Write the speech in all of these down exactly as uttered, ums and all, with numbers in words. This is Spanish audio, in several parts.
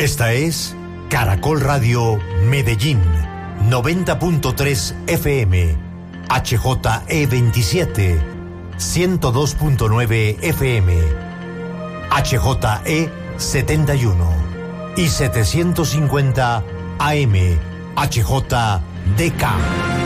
Esta es Caracol Radio Medellín, noventa punto tres F M, H J E veintisiete, ciento dos punto nueve F M, H J E setenta y uno y setecientos cincuenta A M, H J D K.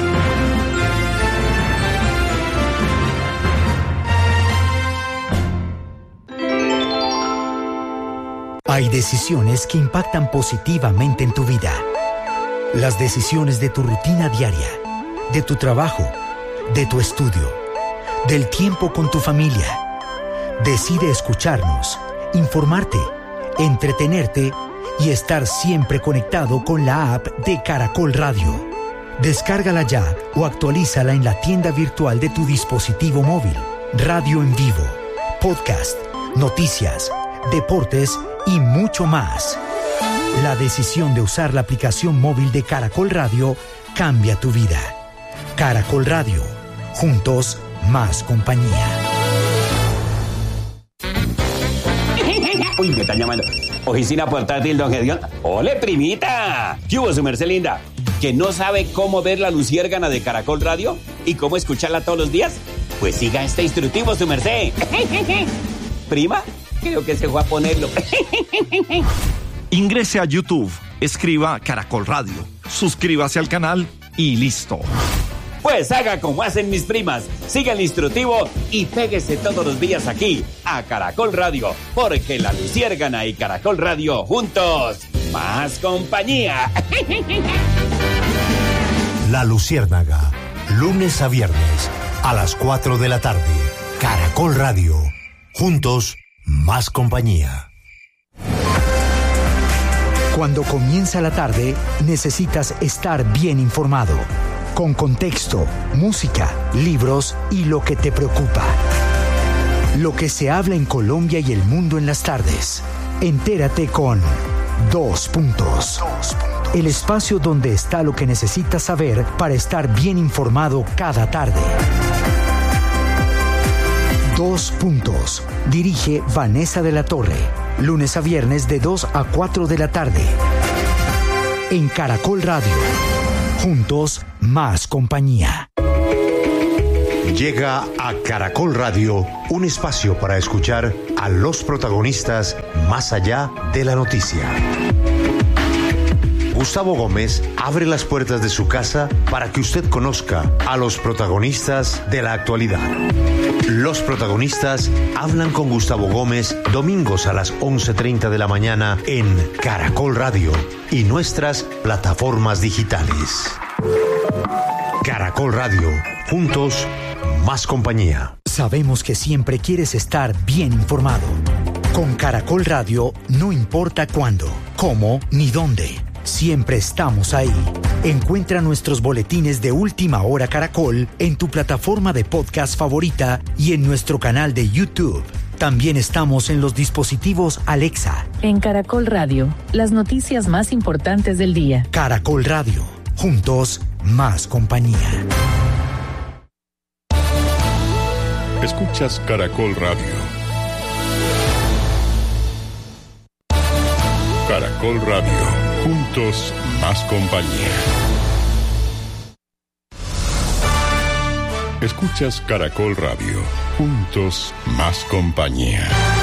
Hay decisiones que impactan positivamente en tu vida. Las decisiones de tu rutina diaria, de tu trabajo, de tu estudio, del tiempo con tu familia. Decide escucharnos, informarte, entretenerte y estar siempre conectado con la app de Caracol Radio. Descárgala ya o actualízala en la tienda virtual de tu dispositivo móvil. Radio en vivo, podcast, noticias, deportes y mucho más. La decisión de usar la aplicación móvil de Caracol Radio cambia tu vida. Caracol Radio. Juntos, más compañía. Uy, me están llamando. Oficina portátil, don Gedeón. ¡Ole, primita! ¿Qué hubo, su merced linda? ¿Que no sabe cómo ver la luciérgana de Caracol Radio y cómo escucharla todos los días? Pues siga este instructivo, su merced. ¿Prima? Creo que se fue a ponerlo. Ingrese a YouTube, escriba Caracol Radio, suscríbase al canal y listo. Pues haga como hacen mis primas, siga el instructivo y péguese todos los días aquí a Caracol Radio, porque la luciérgana y Caracol Radio juntos, más compañía. La Luciérnaga, lunes a viernes a las cuatro de la tarde. Caracol Radio, juntos, más compañía. Cuando comienza la tarde, necesitas estar bien informado, con contexto, música, libros y lo que te preocupa. Lo que se habla en Colombia y el mundo en las tardes. Entérate con Dos Puntos. El espacio donde está lo que necesitas saber para estar bien informado cada tarde. Dos Puntos. Dirige Vanessa de la Torre. Lunes a viernes de dos a cuatro de la tarde. En Caracol Radio. Juntos, más compañía. Llega a Caracol Radio un espacio para escuchar a los protagonistas más allá de la noticia. Gustavo Gómez abre las puertas de su casa para que usted conozca a los protagonistas de la actualidad. Los protagonistas hablan con Gustavo Gómez domingos a las once treinta de la mañana en Caracol Radio y nuestras plataformas digitales. Caracol Radio, juntos, más compañía. Sabemos que siempre quieres estar bien informado. Con Caracol Radio no importa cuándo, cómo ni dónde. Siempre estamos ahí. Encuentra nuestros boletines de Última Hora Caracol en tu plataforma de podcast favorita y en nuestro canal de YouTube. También estamos en los dispositivos Alexa. En Caracol Radio, las noticias más importantes del día. Caracol Radio, juntos, más compañía. Escuchas Caracol Radio. Caracol Radio. Juntos, más compañía. Escuchas Caracol Radio. Juntos, más compañía.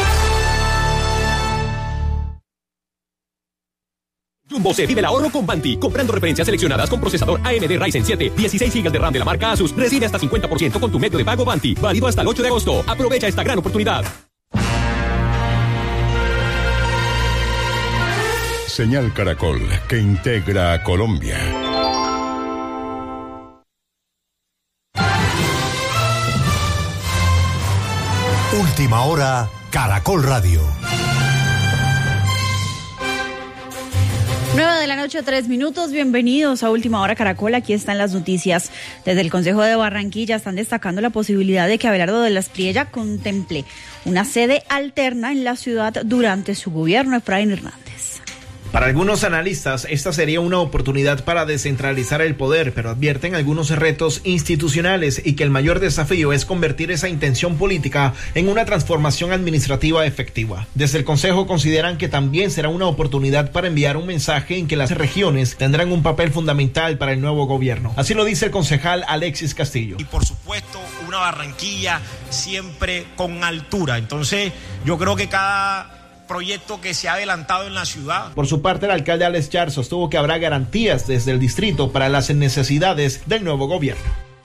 Jumbo se vive el ahorro con Banti. Comprando referencias seleccionadas con procesador A M D Ryzen siete, dieciséis gigas de RAM de la marca Asus, recibe hasta cincuenta por ciento con tu medio de pago Banti. Válido hasta el ocho de agosto. Aprovecha esta gran oportunidad. Señal Caracol, que integra a Colombia. Última Hora, Caracol Radio. nueve de la noche, tres minutos. Bienvenidos a Última Hora Caracol. Aquí están las noticias. Desde el Consejo de Barranquilla están destacando la posibilidad de que Abelardo de la Espriella contemple una sede alterna en la ciudad durante su gobierno. Efraín Hernández. Para algunos analistas, esta sería una oportunidad para descentralizar el poder, pero advierten algunos retos institucionales y que el mayor desafío es convertir esa intención política en una transformación administrativa efectiva. Desde el Consejo consideran que también será una oportunidad para enviar un mensaje en que las regiones tendrán un papel fundamental para el nuevo gobierno. Así lo dice el concejal Alexis Castillo. Y por supuesto, una Barranquilla siempre con altura. Entonces, yo creo que cada proyecto que se ha adelantado en la ciudad. Por su parte, el alcalde Alex Char sostuvo que habrá garantías desde el distrito para las necesidades del nuevo gobierno.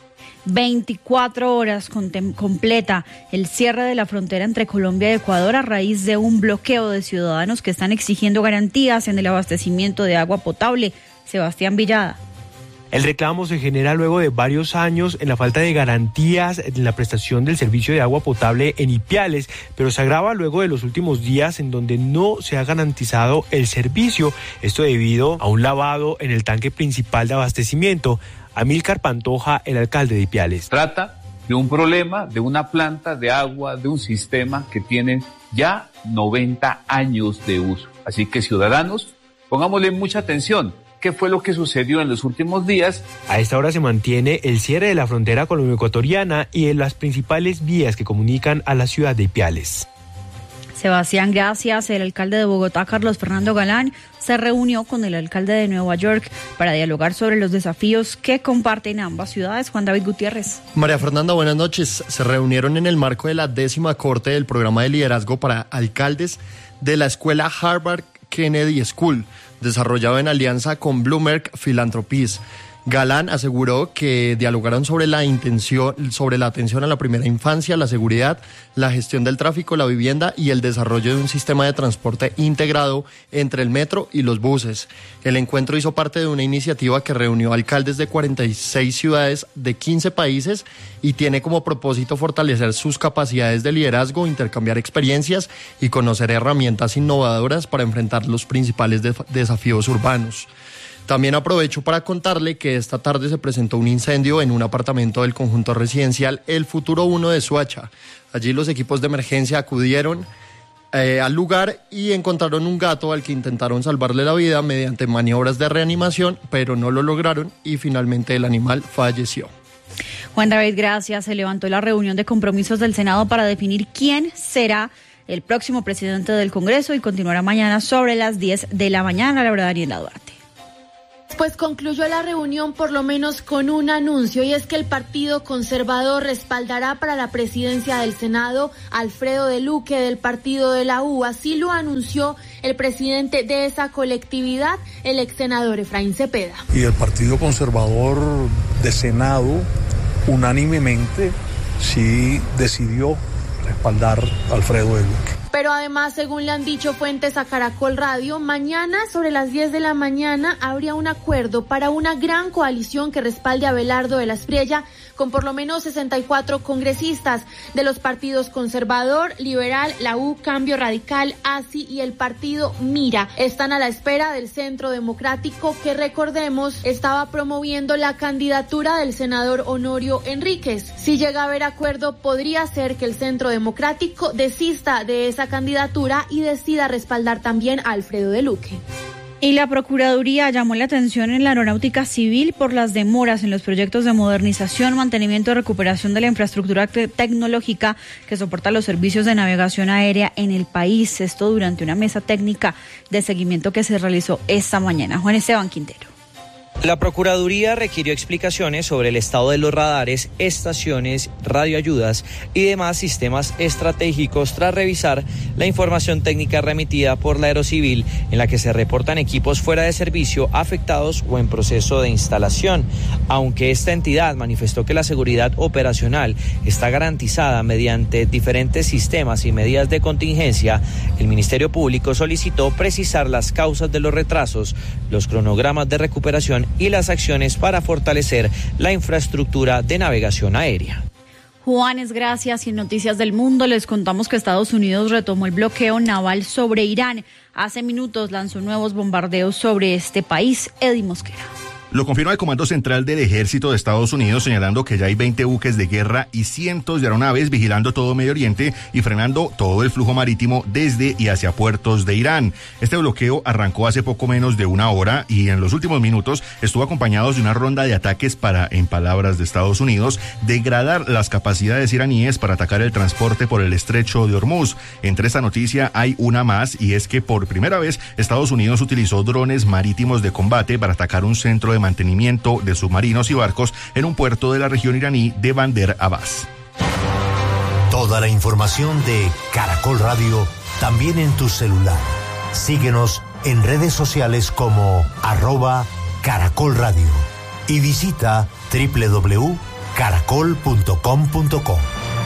veinticuatro horas contem- completa el cierre de la frontera entre Colombia y Ecuador a raíz de un bloqueo de ciudadanos que están exigiendo garantías en el abastecimiento de agua potable. Sebastián Villada. El reclamo se genera luego de varios años en la falta de garantías en la prestación del servicio de agua potable en Ipiales, pero se agrava luego de los últimos días en donde no se ha garantizado el servicio, esto debido a un lavado en el tanque principal de abastecimiento. Amílcar Pantoja, el alcalde de Ipiales. Trata de un problema, de una planta de agua, de un sistema que tiene ya noventa años de uso. Así que ciudadanos, pongámosle mucha atención. ¿Qué fue lo que sucedió en los últimos días? A esta hora se mantiene el cierre de la frontera colombo-ecuatoriana y en las principales vías que comunican a la ciudad de Ipiales. Sebastián, gracias. El alcalde de Bogotá, Carlos Fernando Galán, se reunió con el alcalde de Nueva York para dialogar sobre los desafíos que comparten ambas ciudades. Juan David Gutiérrez. María Fernanda, buenas noches. Se reunieron en el marco de la décima corte del programa de liderazgo para alcaldes de la escuela Harvard Kennedy School, desarrollado en alianza con Bloomberg Philanthropies. Galán aseguró que dialogaron sobre la intención, sobre la atención a la primera infancia, la seguridad, la gestión del tráfico, la vivienda y el desarrollo de un sistema de transporte integrado entre el metro y los buses. El encuentro hizo parte de una iniciativa que reunió alcaldes de cuarenta y seis ciudades de quince países y tiene como propósito fortalecer sus capacidades de liderazgo, intercambiar experiencias y conocer herramientas innovadoras para enfrentar los principales de- desafíos urbanos. También aprovecho para contarle que esta tarde se presentó un incendio en un apartamento del conjunto residencial El Futuro uno de Soacha. Allí los equipos de emergencia acudieron eh, al lugar y encontraron un gato al que intentaron salvarle la vida mediante maniobras de reanimación, pero no lo lograron y finalmente el animal falleció. Juan David, gracias. Se levantó la reunión de compromisos del Senado para definir quién será el próximo presidente del Congreso y continuará mañana sobre las diez de la mañana. La verdad, Daniela Duarte. Pues concluyó la reunión por lo menos con un anuncio, y es que el Partido Conservador respaldará para la presidencia del Senado a Alfredo de Luque del partido de la U. Así lo anunció el presidente de esa colectividad, el ex senador Efraín Cepeda. Y el Partido Conservador de Senado unánimemente sí decidió respaldar a Alfredo de Luque. Pero además, según le han dicho fuentes a Caracol Radio, mañana sobre las diez de la mañana habría un acuerdo para una gran coalición que respalde a Abelardo de la Espriella con por lo menos sesenta y cuatro congresistas de los partidos Conservador, Liberal, la U, Cambio Radical, A S I y el partido Mira. Están a la espera del Centro Democrático, que recordemos estaba promoviendo la candidatura del senador Honorio Enríquez. Si llega a haber acuerdo, podría ser que el Centro Democrático desista de esa candidatura y decida respaldar también a Alfredo de Luque. Y la Procuraduría llamó la atención en la aeronáutica civil por las demoras en los proyectos de modernización, mantenimiento y recuperación de la infraestructura te- tecnológica que soporta los servicios de navegación aérea en el país. Esto durante una mesa técnica de seguimiento que se realizó esta mañana. Juan Esteban Quintero. La Procuraduría requirió explicaciones sobre el estado de los radares, estaciones, radioayudas y demás sistemas estratégicos tras revisar la información técnica remitida por la Aerocivil, en la que se reportan equipos fuera de servicio, afectados o en proceso de instalación. Aunque esta entidad manifestó que la seguridad operacional está garantizada mediante diferentes sistemas y medidas de contingencia, el Ministerio Público solicitó precisar las causas de los retrasos, los cronogramas de recuperación y las acciones para fortalecer la infraestructura de navegación aérea. Juanes, gracias. Y en Noticias del Mundo les contamos que Estados Unidos retomó el bloqueo naval sobre Irán. Hace minutos lanzó nuevos bombardeos sobre este país. Eddie Mosquera. Lo confirma el Comando Central del Ejército de Estados Unidos, señalando que ya hay veinte buques de guerra y cientos de aeronaves vigilando todo Medio Oriente y frenando todo el flujo marítimo desde y hacia puertos de Irán. Este bloqueo arrancó hace poco menos de una hora y en los últimos minutos estuvo acompañado de una ronda de ataques para, en palabras de Estados Unidos, degradar las capacidades iraníes para atacar el transporte por el estrecho de Hormuz. Entre esta noticia hay una más, y es que por primera vez Estados Unidos utilizó drones marítimos de combate para atacar un centro de mantenimiento de submarinos y barcos en un puerto de la región iraní de Bandar Abbas. Toda la información de Caracol Radio también en tu celular. Síguenos en redes sociales como arroba Caracol Radio y visita doble u doble u doble u punto caracol punto com punto co.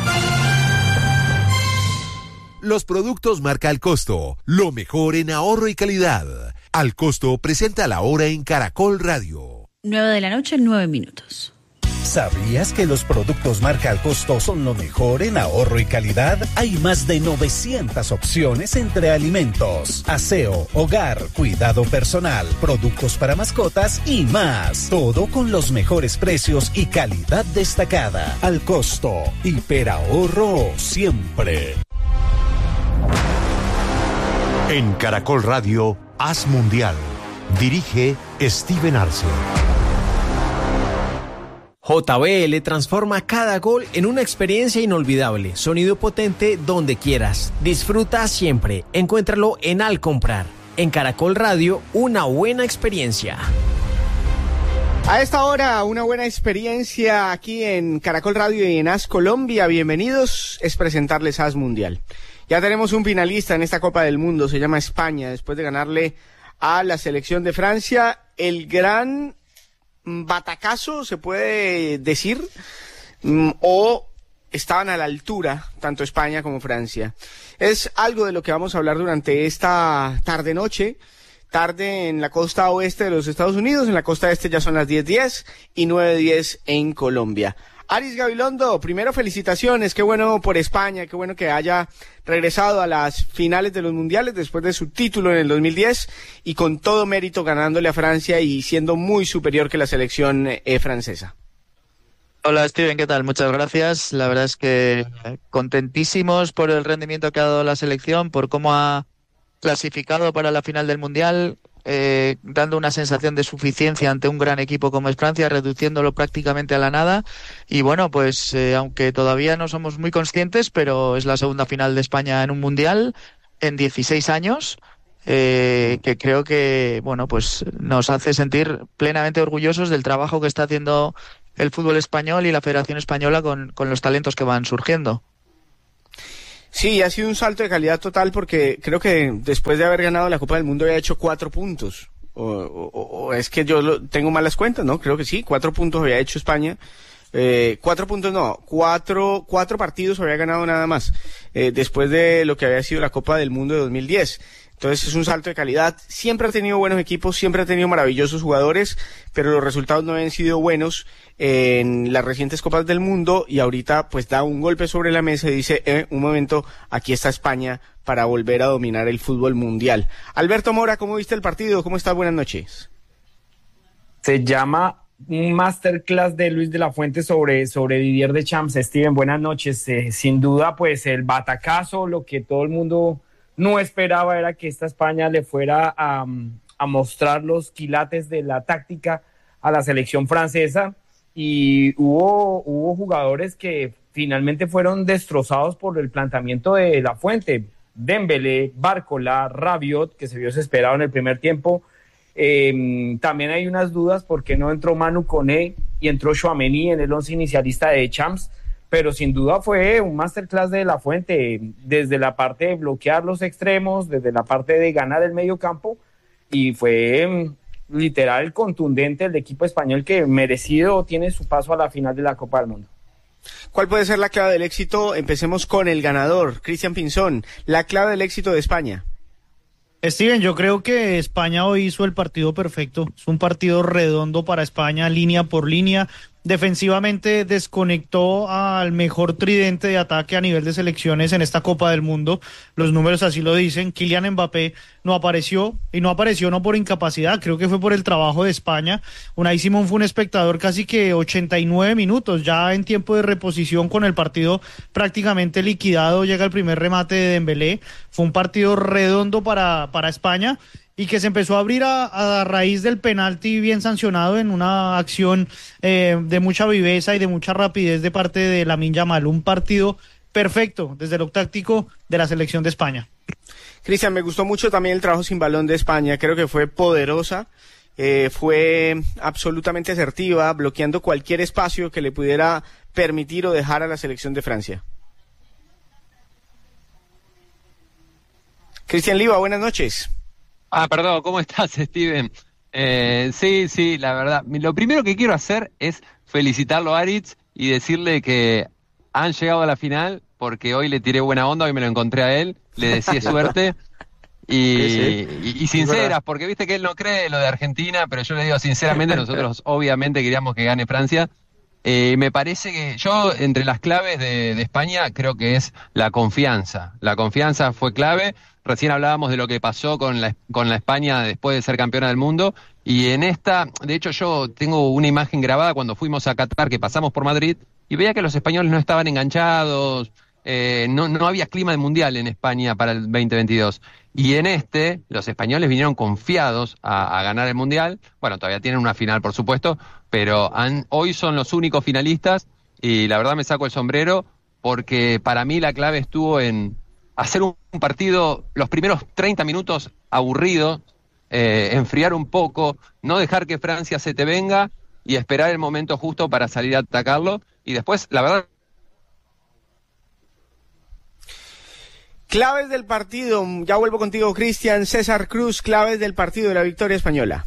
Los productos marca Al Costo, lo mejor en ahorro y calidad. Al Costo presenta la hora en Caracol Radio. nueve de la noche, nueve minutos. ¿Sabías que los productos marca Al Costo son lo mejor en ahorro y calidad? Hay más de novecientas opciones entre alimentos, aseo, hogar, cuidado personal, productos para mascotas y más. Todo con los mejores precios y calidad destacada. Al Costo, hiperahorro siempre. En Caracol Radio, Haz Mundial. Dirige Steven Arce. J B L transforma cada gol en una experiencia inolvidable. Sonido potente donde quieras. Disfruta siempre. Encuéntralo en Al Comprar. En Caracol Radio, una buena experiencia. A esta hora, una buena experiencia aquí en Caracol Radio y en Haz Colombia. Bienvenidos, es presentarles Haz Mundial. Ya tenemos un finalista en esta Copa del Mundo, se llama España, después de ganarle a la selección de Francia. El gran batacazo, se puede decir, o estaban a la altura, tanto España como Francia. Es algo de lo que vamos a hablar durante esta tarde-noche. Tarde en la costa oeste de los Estados Unidos, en la costa este ya son las diez diez y nueve diez en Colombia. Aris Gabilondo, primero felicitaciones, qué bueno por España, qué bueno que haya regresado a las finales de los mundiales después de su título en el dos mil diez y con todo mérito ganándole a Francia y siendo muy superior que la selección eh, francesa. Hola Steven, ¿qué tal? Muchas gracias. La verdad es que contentísimos por el rendimiento que ha dado la selección, por cómo ha clasificado para la final del mundial. Eh, dando una sensación de suficiencia ante un gran equipo como es Francia, reduciéndolo prácticamente a la nada. Y bueno, pues eh, aunque todavía no somos muy conscientes, pero es la segunda final de España en un mundial en dieciséis años, eh, que creo que bueno, pues nos hace sentir plenamente orgullosos del trabajo que está haciendo el fútbol español y la Federación Española con, con los talentos que van surgiendo. Sí, ha sido un salto de calidad total porque creo que después de haber ganado la Copa del Mundo había hecho cuatro puntos. O, o, o es que yo lo, tengo malas cuentas, ¿no? Creo que sí, cuatro puntos había hecho España. Eh, cuatro puntos no, cuatro, cuatro partidos había ganado nada más. Eh, después de lo que había sido la Copa del Mundo de dos mil diez. Entonces es un salto de calidad. Siempre ha tenido buenos equipos, siempre ha tenido maravillosos jugadores, pero los resultados no habían sido buenos en las recientes Copas del Mundo y ahorita pues da un golpe sobre la mesa y dice, eh, un momento, aquí está España para volver a dominar el fútbol mundial. Alberto Mora, ¿cómo viste el partido? ¿Cómo estás? Buenas noches. Se llama un masterclass de Luis de la Fuente sobre, sobre Didier Deschamps. Steven, buenas noches. Eh, sin duda, pues el batacazo, lo que todo el mundo no esperaba era que esta España le fuera a, a mostrar los quilates de la táctica a la selección francesa. Y hubo, hubo jugadores que finalmente fueron destrozados por el planteamiento de La Fuente. Dembélé, Barcola, Rabiot, que se vio desesperado en el primer tiempo. Eh, también hay unas dudas por qué no entró Manu Koné y entró Tchouaméni en el once inicialista de Champs, pero sin duda fue un masterclass de La Fuente, desde la parte de bloquear los extremos, desde la parte de ganar el medio campo, y fue literal contundente el equipo español que merecido tiene su paso a la final de la Copa del Mundo. ¿Cuál puede ser la clave del éxito? Empecemos con el ganador, Cristian Pinzón, la clave del éxito de España. Steven, yo creo que España hoy hizo el partido perfecto, es un partido redondo para España, línea por línea. Defensivamente desconectó al mejor tridente de ataque a nivel de selecciones en esta Copa del Mundo. Los números así lo dicen. Kylian Mbappé no apareció, y no apareció no por incapacidad, creo que fue por el trabajo de España. Unai Simón fue un espectador casi que ochenta y nueve minutos, ya en tiempo de reposición con el partido prácticamente liquidado, llega el primer remate de Dembélé. Fue un partido redondo para, para España, y que se empezó a abrir a, a raíz del penalti bien sancionado en una acción eh, de mucha viveza y de mucha rapidez de parte de Lamine Yamal. Un partido perfecto desde lo táctico de la selección de España. Cristian, me gustó mucho también el trabajo sin balón de España, creo que fue poderosa, eh, fue absolutamente asertiva, bloqueando cualquier espacio que le pudiera permitir o dejar a la selección de Francia. Cristian Liva, buenas noches. Ah, perdón, ¿cómo estás, Steven? Eh, sí, sí, la verdad. Lo primero que quiero hacer es felicitarlo a Aritz y decirle que han llegado a la final, porque hoy le tiré buena onda, hoy me lo encontré a él, le deseé suerte. Y, sí, sí. y, y sinceras, porque viste que él no cree lo de Argentina, pero yo le digo sinceramente, nosotros obviamente queríamos que gane Francia. Eh, me parece que yo, entre las claves de, de España, creo que es la confianza. La confianza fue clave. Recién hablábamos de lo que pasó con la, con la España después de ser campeona del mundo. Y en esta, de hecho yo tengo una imagen grabada cuando fuimos a Qatar, que pasamos por Madrid, y veía que los españoles no estaban enganchados, eh, no, no había clima de mundial en España para el veinte veintidós. Y en este, los españoles vinieron confiados a, a ganar el mundial. Bueno, todavía tienen una final, por supuesto, pero han, hoy son los únicos finalistas, y la verdad me saco el sombrero, porque para mí la clave estuvo en hacer un, un partido, los primeros treinta minutos aburrido, eh, enfriar un poco, no dejar que Francia se te venga y esperar el momento justo para salir a atacarlo. Y después, la verdad... Claves del partido, ya vuelvo contigo, Cristian. César Cruz, claves del partido de la victoria española.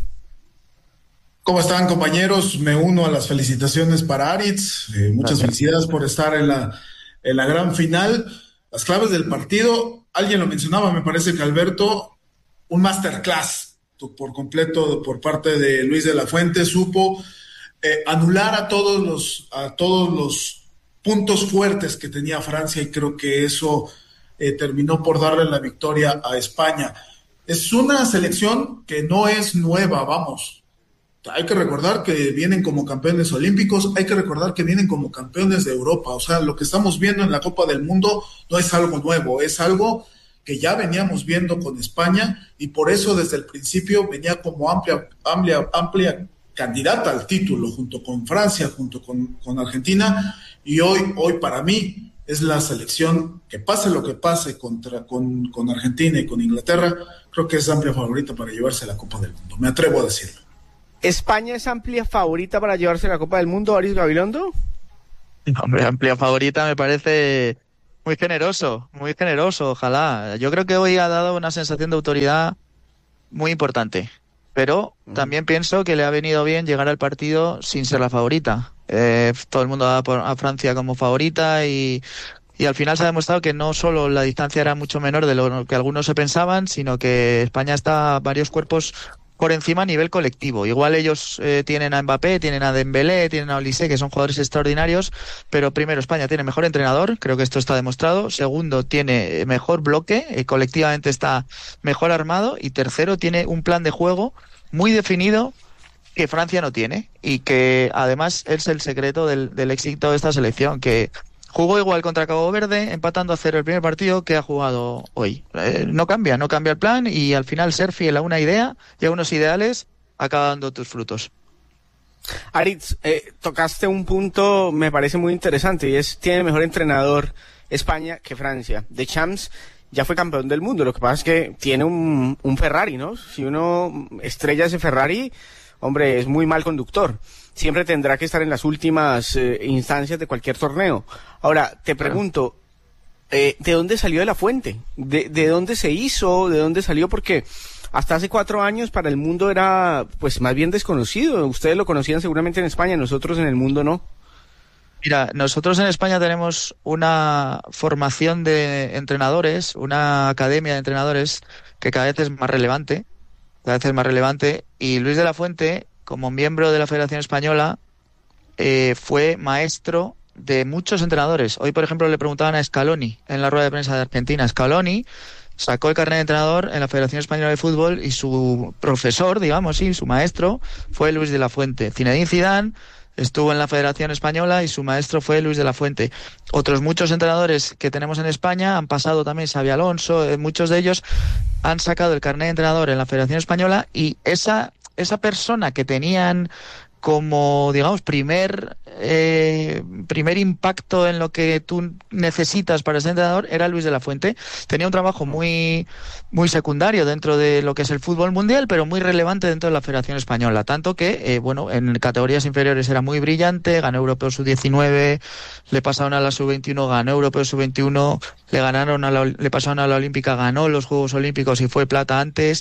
¿Cómo están, compañeros? Me uno a las felicitaciones para Aritz. Eh, muchas Gracias. Felicidades por estar en la, en la gran final. Las claves del partido, alguien lo mencionaba, me parece que Alberto, un masterclass por completo por parte de Luis de la Fuente, supo eh, anular a todos los a todos los puntos fuertes que tenía Francia, y creo que eso eh, terminó por darle la victoria a España. Es una selección que no es nueva, vamos. Hay que recordar que vienen como campeones olímpicos, hay que recordar que vienen como campeones de Europa. O sea, lo que estamos viendo en la Copa del Mundo no es algo nuevo, es algo que ya veníamos viendo con España, y por eso desde el principio venía como amplia, amplia, amplia candidata al título, junto con Francia, junto con, con Argentina, y hoy, hoy para mí es la selección que pase lo que pase contra, con, con Argentina y con Inglaterra, creo que es amplia favorita para llevarse la Copa del Mundo, me atrevo a decirlo. ¿España es amplia favorita para llevarse la Copa del Mundo, Aritz Gabilondo? Hombre, amplia favorita me parece muy generoso, muy generoso, ojalá. Yo creo que hoy ha dado una sensación de autoridad muy importante, pero uh-huh. también pienso que le ha venido bien llegar al partido sin ser la favorita. Eh, todo el mundo da a Francia como favorita, y, y al final se ha demostrado que no solo la distancia era mucho menor de lo que algunos se pensaban, sino que España está varios cuerpos por encima a nivel colectivo. Igual ellos eh, tienen a Mbappé, tienen a Dembélé, tienen a Olise, que son jugadores extraordinarios, pero primero, España tiene mejor entrenador, creo que esto está demostrado. Segundo, tiene mejor bloque, eh, colectivamente está mejor armado. Y tercero, tiene un plan de juego muy definido que Francia no tiene, y que además es el secreto del, del éxito de esta selección, que jugó igual contra Cabo Verde, empatando a cero el primer partido, que ha jugado hoy. Eh, no cambia, no cambia el plan, y al final ser fiel a una idea y a unos ideales acaba dando tus frutos. Aritz, eh, tocaste un punto, me parece muy interesante, y es, tiene mejor entrenador España que Francia. Deschamps ya fue campeón del mundo, lo que pasa es que tiene un, un Ferrari, ¿no? Si uno estrella ese Ferrari, hombre, es muy mal conductor. Siempre tendrá que estar en las últimas eh, instancias de cualquier torneo. Ahora, te pregunto, eh, ¿de dónde salió de la Fuente? ¿De, ¿De dónde se hizo? ¿De dónde salió? Porque hasta hace cuatro años para el mundo era, pues, más bien desconocido. Ustedes lo conocían seguramente en España, nosotros en el mundo no. Mira, nosotros en España tenemos una formación de entrenadores, una academia de entrenadores que cada vez es más relevante, cada vez es más relevante, y Luis de la Fuente, como miembro de la Federación Española, eh, fue maestro de muchos entrenadores. Hoy, por ejemplo, le preguntaban a Scaloni en la rueda de prensa de Argentina. Scaloni sacó el carnet de entrenador en la Federación Española de Fútbol y su profesor, digamos, sí, su maestro, fue Luis de la Fuente. Zinedine Zidane estuvo en la Federación Española y su maestro fue Luis de la Fuente. Otros muchos entrenadores que tenemos en España han pasado también, Xabi Alonso, eh, muchos de ellos han sacado el carnet de entrenador en la Federación Española, y esa, esa persona que tenían como, digamos, primer eh, primer impacto en lo que tú necesitas para ser entrenador era Luis de la Fuente. Tenía un trabajo muy muy secundario dentro de lo que es el fútbol mundial, pero muy relevante dentro de la Federación Española, tanto que, eh, bueno, en categorías inferiores era muy brillante, ganó Europeo sub diecinueve, le pasaron a la sub veintiuno, ganó Europeo sub veintiuno, le ganaron a la, le pasaron a la Olímpica, ganó los Juegos Olímpicos y fue plata antes.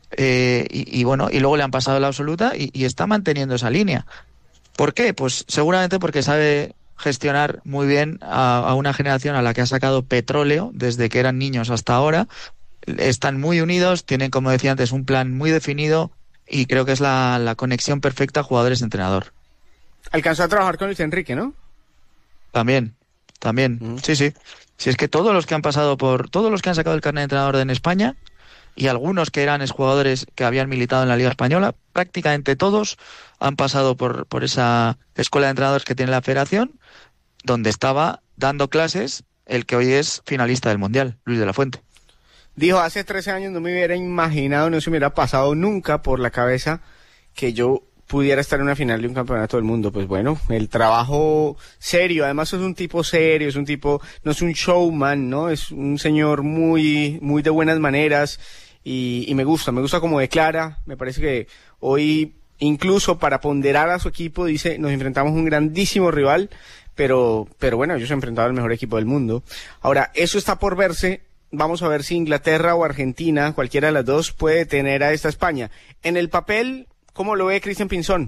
Eh, y, y bueno, y luego le han pasado la absoluta y, y está manteniendo esa línea. ¿Por qué? Pues seguramente porque sabe gestionar muy bien a, a una generación a la que ha sacado petróleo desde que eran niños hasta ahora. Están muy unidos, tienen, como decía antes, un plan muy definido, y creo que es la, la conexión perfecta jugadores-entrenador. Alcanzó a trabajar con Luis Enrique, ¿no? También, también, uh-huh. sí, sí. Si es que todos los que han pasado por, todos los que han sacado el carnet de entrenador en España, y algunos que eran exjugadores que habían militado en la Liga Española, prácticamente todos han pasado por, por esa escuela de entrenadores que tiene la Federación, donde estaba dando clases el que hoy es finalista del Mundial, Luis de la Fuente. Dijo, hace trece años no me hubiera imaginado, no se me hubiera pasado nunca por la cabeza que yo pudiera estar en una final de un campeonato del mundo. Pues bueno, el trabajo serio, además es un tipo serio, es un tipo, no es un showman, ¿no? Es un señor muy, muy de buenas maneras. Y, y me gusta, me gusta cómo declara. Me parece que hoy, incluso para ponderar a su equipo, dice, nos enfrentamos a un grandísimo rival, pero, pero bueno, ellos se han enfrentado al mejor equipo del mundo. Ahora, eso está por verse. Vamos a ver si Inglaterra o Argentina, cualquiera de las dos, puede tener a esta España. En el papel, ¿cómo lo ve Cristian Pinzón?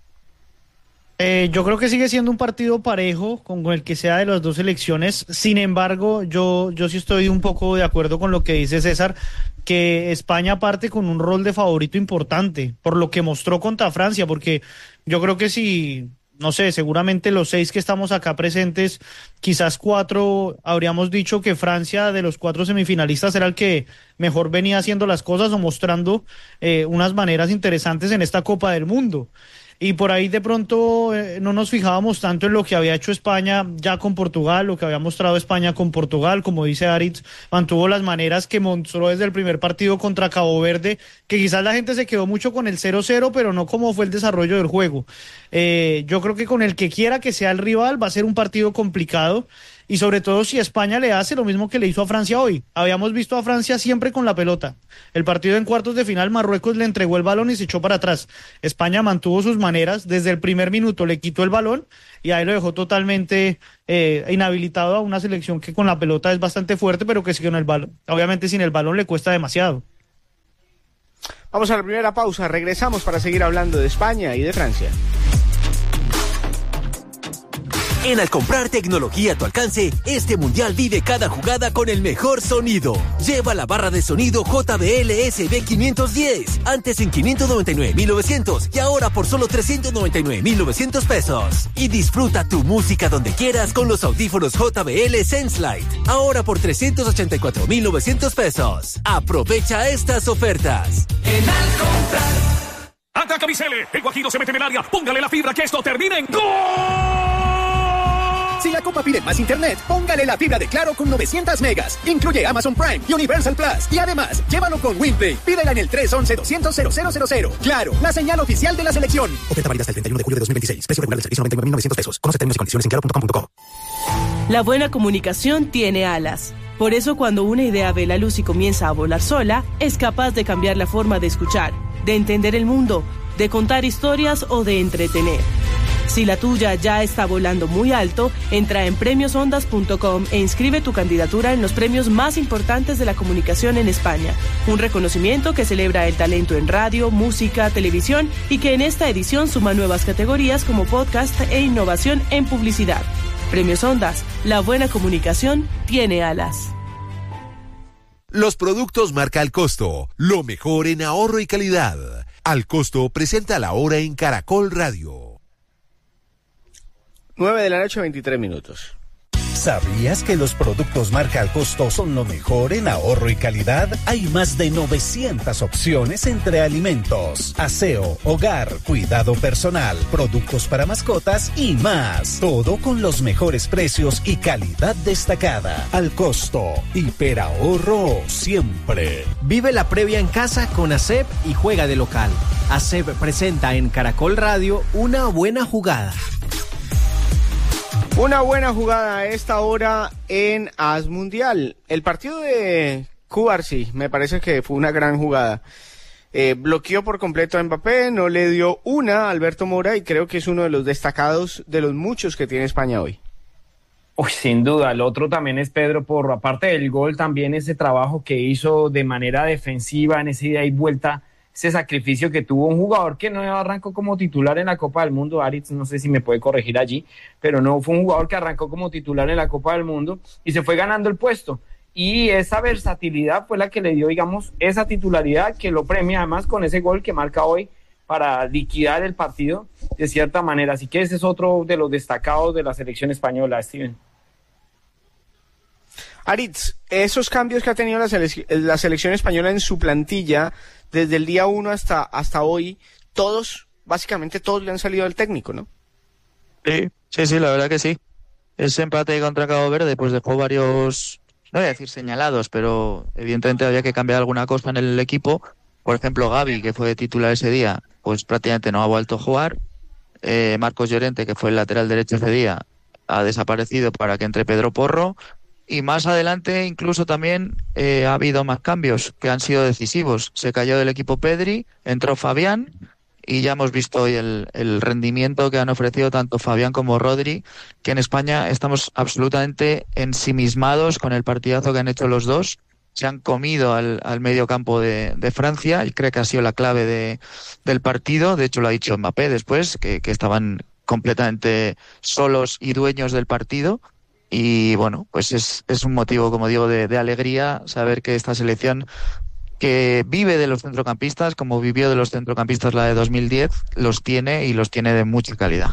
Eh, yo creo que sigue siendo un partido parejo con el que sea de las dos selecciones. Sin embargo, yo, yo sí estoy un poco de acuerdo con lo que dice César, que España parte con un rol de favorito importante, por lo que mostró contra Francia, porque yo creo que si, no sé, seguramente los seis que estamos acá presentes, quizás cuatro habríamos dicho que Francia, de los cuatro semifinalistas, era el que mejor venía haciendo las cosas o mostrando eh, unas maneras interesantes en esta Copa del Mundo. Y por ahí de pronto eh, no nos fijábamos tanto en lo que había hecho España ya con Portugal, lo que había mostrado España con Portugal. Como dice Aritz, mantuvo las maneras que mostró desde el primer partido contra Cabo Verde, que quizás la gente se quedó mucho con el cero cero, pero no como fue el desarrollo del juego. Eh, yo creo que con el que quiera que sea el rival va a ser un partido complicado, y sobre todo si España le hace lo mismo que le hizo a Francia hoy. Habíamos visto a Francia siempre con la pelota. El partido en cuartos de final, Marruecos le entregó el balón y se echó para atrás. España mantuvo sus maneras, desde el primer minuto le quitó el balón y ahí lo dejó totalmente eh, inhabilitado a una selección que con la pelota es bastante fuerte, pero que sin el balón, obviamente sin el balón le cuesta demasiado. Vamos a la primera pausa, regresamos para seguir hablando de España y de Francia. En Al comprar tecnología a tu alcance, este mundial vive cada jugada con el mejor sonido. Lleva la barra de sonido J B L S B quinientos diez, antes en quinientos noventa y nueve mil novecientos y ahora por solo trescientos noventa y nueve mil novecientos pesos. Y disfruta tu música donde quieras con los audífonos J B L Sense Lite, ahora por trescientos ochenta y cuatro mil novecientos pesos. Aprovecha estas ofertas. En Al comprar. Ataca Bicele, el Guajiro se mete en el área, póngale la fibra que esto termine en ¡gol! Si la Copa pide más internet, póngale la fibra de Claro con novecientos megas. Incluye Amazon Prime y Universal Plus. Y además, llévalo con WinPlay. Pídela en el tres once doscientos cero cero cero cero. Claro, la señal oficial de la selección. Oferta válida hasta el treinta y uno de julio de dos mil veintiséis. Precio regular del servicio noventa y nueve mil novecientos pesos. Conoce términos y condiciones en claro punto com punto co. La buena comunicación tiene alas. Por eso cuando una idea ve la luz y comienza a volar sola, es capaz de cambiar la forma de escuchar, de entender el mundo, de contar historias o de entretener. Si la tuya ya está volando muy alto, entra en premios ondas punto com e inscribe tu candidatura en los premios más importantes de la comunicación en España. Un reconocimiento que celebra el talento en radio, música, televisión y que en esta edición suma nuevas categorías como podcast e innovación en publicidad. Premios Ondas, la buena comunicación tiene alas. Los productos marca Al Costo, lo mejor en ahorro y calidad. Al Costo presenta la hora en Caracol Radio. nueve de la noche, veintitrés minutos. ¿Sabías que los productos marca al costo son lo mejor en ahorro y calidad? Hay más de novecientas opciones entre alimentos, aseo, hogar, cuidado personal, productos para mascotas y más. Todo con los mejores precios y calidad destacada. Al costo, hiperahorro siempre. Vive la previa en casa con ASEP y juega de local. ASEP presenta en Caracol Radio Una Buena Jugada. Una buena jugada a esta hora en As Mundial. El partido de Cubarsí me parece que fue una gran jugada. Eh, bloqueó por completo a Mbappé, no le dio una a Alberto Mora y creo que es uno de los destacados de los muchos que tiene España hoy. Uy, sin duda, el otro también es Pedro Porro. Aparte del gol, también ese trabajo que hizo de manera defensiva en esa ida y vuelta, ese sacrificio que tuvo un jugador que no arrancó como titular en la Copa del Mundo. Aritz, no sé si me puede corregir allí, pero no, fue un jugador que arrancó como titular en la Copa del Mundo y se fue ganando el puesto. Y esa versatilidad fue la que le dio, digamos, esa titularidad que lo premia además con ese gol que marca hoy para liquidar el partido de cierta manera. Así que ese es otro de los destacados de la selección española, Steven. Aritz, esos cambios que ha tenido la, selec- la selección española en su plantilla desde el día uno hasta, hasta hoy, todos, básicamente todos le han salido al técnico, ¿no? Sí, sí, sí, la verdad que sí. Ese empate contra Cabo Verde pues dejó varios, no voy a decir señalados, pero evidentemente había que cambiar alguna cosa en el equipo. Por ejemplo, Gavi, que fue titular ese día, pues prácticamente no ha vuelto a jugar. Eh, Marcos Llorente, que fue el lateral derecho ese día, ha desaparecido para que entre Pedro Porro. Y más adelante incluso también eh, ha habido más cambios que han sido decisivos. Se cayó del equipo Pedri, entró Fabián y ya hemos visto hoy el, el rendimiento que han ofrecido tanto Fabián como Rodri, que en España estamos absolutamente ensimismados con el partidazo que han hecho los dos. Se han comido al, al medio campo de, de Francia y creo que ha sido la clave de, del partido. De hecho lo ha dicho Mbappé después, que, que estaban completamente solos y dueños del partido. Y bueno, pues es, es un motivo, como digo, de, de alegría saber que esta selección, que vive de los centrocampistas, como vivió de los centrocampistas la de dos mil diez, los tiene y los tiene de mucha calidad.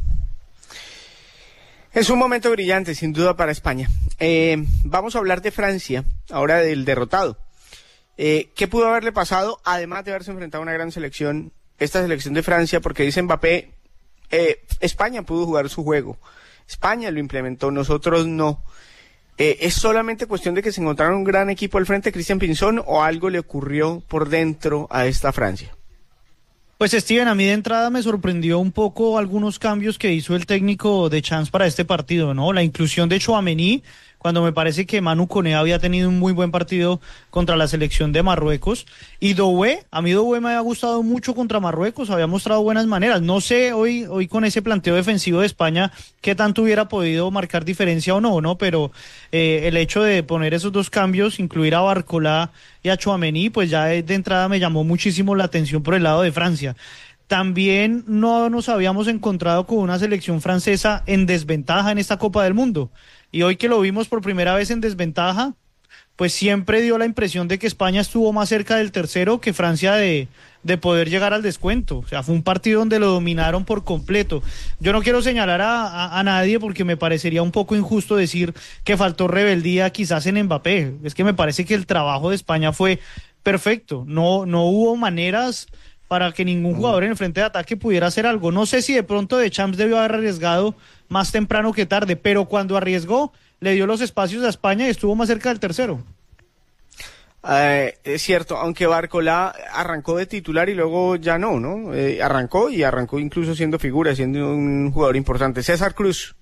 Es un momento brillante, sin duda, para España. Eh, vamos a hablar de Francia, ahora del derrotado. Eh, ¿Qué pudo haberle pasado, además de haberse enfrentado a una gran selección, esta selección de Francia? Porque dice Mbappé, eh, España pudo jugar su juego. España lo implementó, nosotros no. Eh, ¿Es solamente cuestión de que se encontraron un gran equipo al frente, Cristian Pinzón, o algo le ocurrió por dentro a esta Francia? Pues Steven, a mí de entrada me sorprendió un poco algunos cambios que hizo el técnico de Champs para este partido, ¿no? La inclusión de Tchouaméni, cuando me parece que Manu Koné había tenido un muy buen partido contra la selección de Marruecos. Y Doué, a mí Doué me había gustado mucho contra Marruecos, había mostrado buenas maneras. No sé hoy hoy con ese planteo defensivo de España qué tanto hubiera podido marcar diferencia o no, ¿no? Pero eh, el hecho de poner esos dos cambios, incluir a Barcola y a Tchouaméni, pues ya de entrada me llamó muchísimo la atención por el lado de Francia. También no nos habíamos encontrado con una selección francesa en desventaja en esta Copa del Mundo. Y hoy que lo vimos por primera vez en desventaja, pues siempre dio la impresión de que España estuvo más cerca del tercero que Francia de, de poder llegar al descuento. O sea, fue un partido donde lo dominaron por completo. Yo no quiero señalar a, a, a nadie porque me parecería un poco injusto decir que faltó rebeldía quizás en Mbappé. Es que me parece que el trabajo de España fue perfecto. No, no hubo maneras para que ningún jugador en el frente de ataque pudiera hacer algo. No sé si de pronto de Champs debió haber arriesgado más temprano que tarde, pero cuando arriesgó, le dio los espacios a España y estuvo más cerca del tercero. Eh, es cierto, aunque Barcola arrancó de titular y luego ya no, ¿no? Eh, arrancó y arrancó incluso siendo figura, siendo un jugador importante. César Cruz.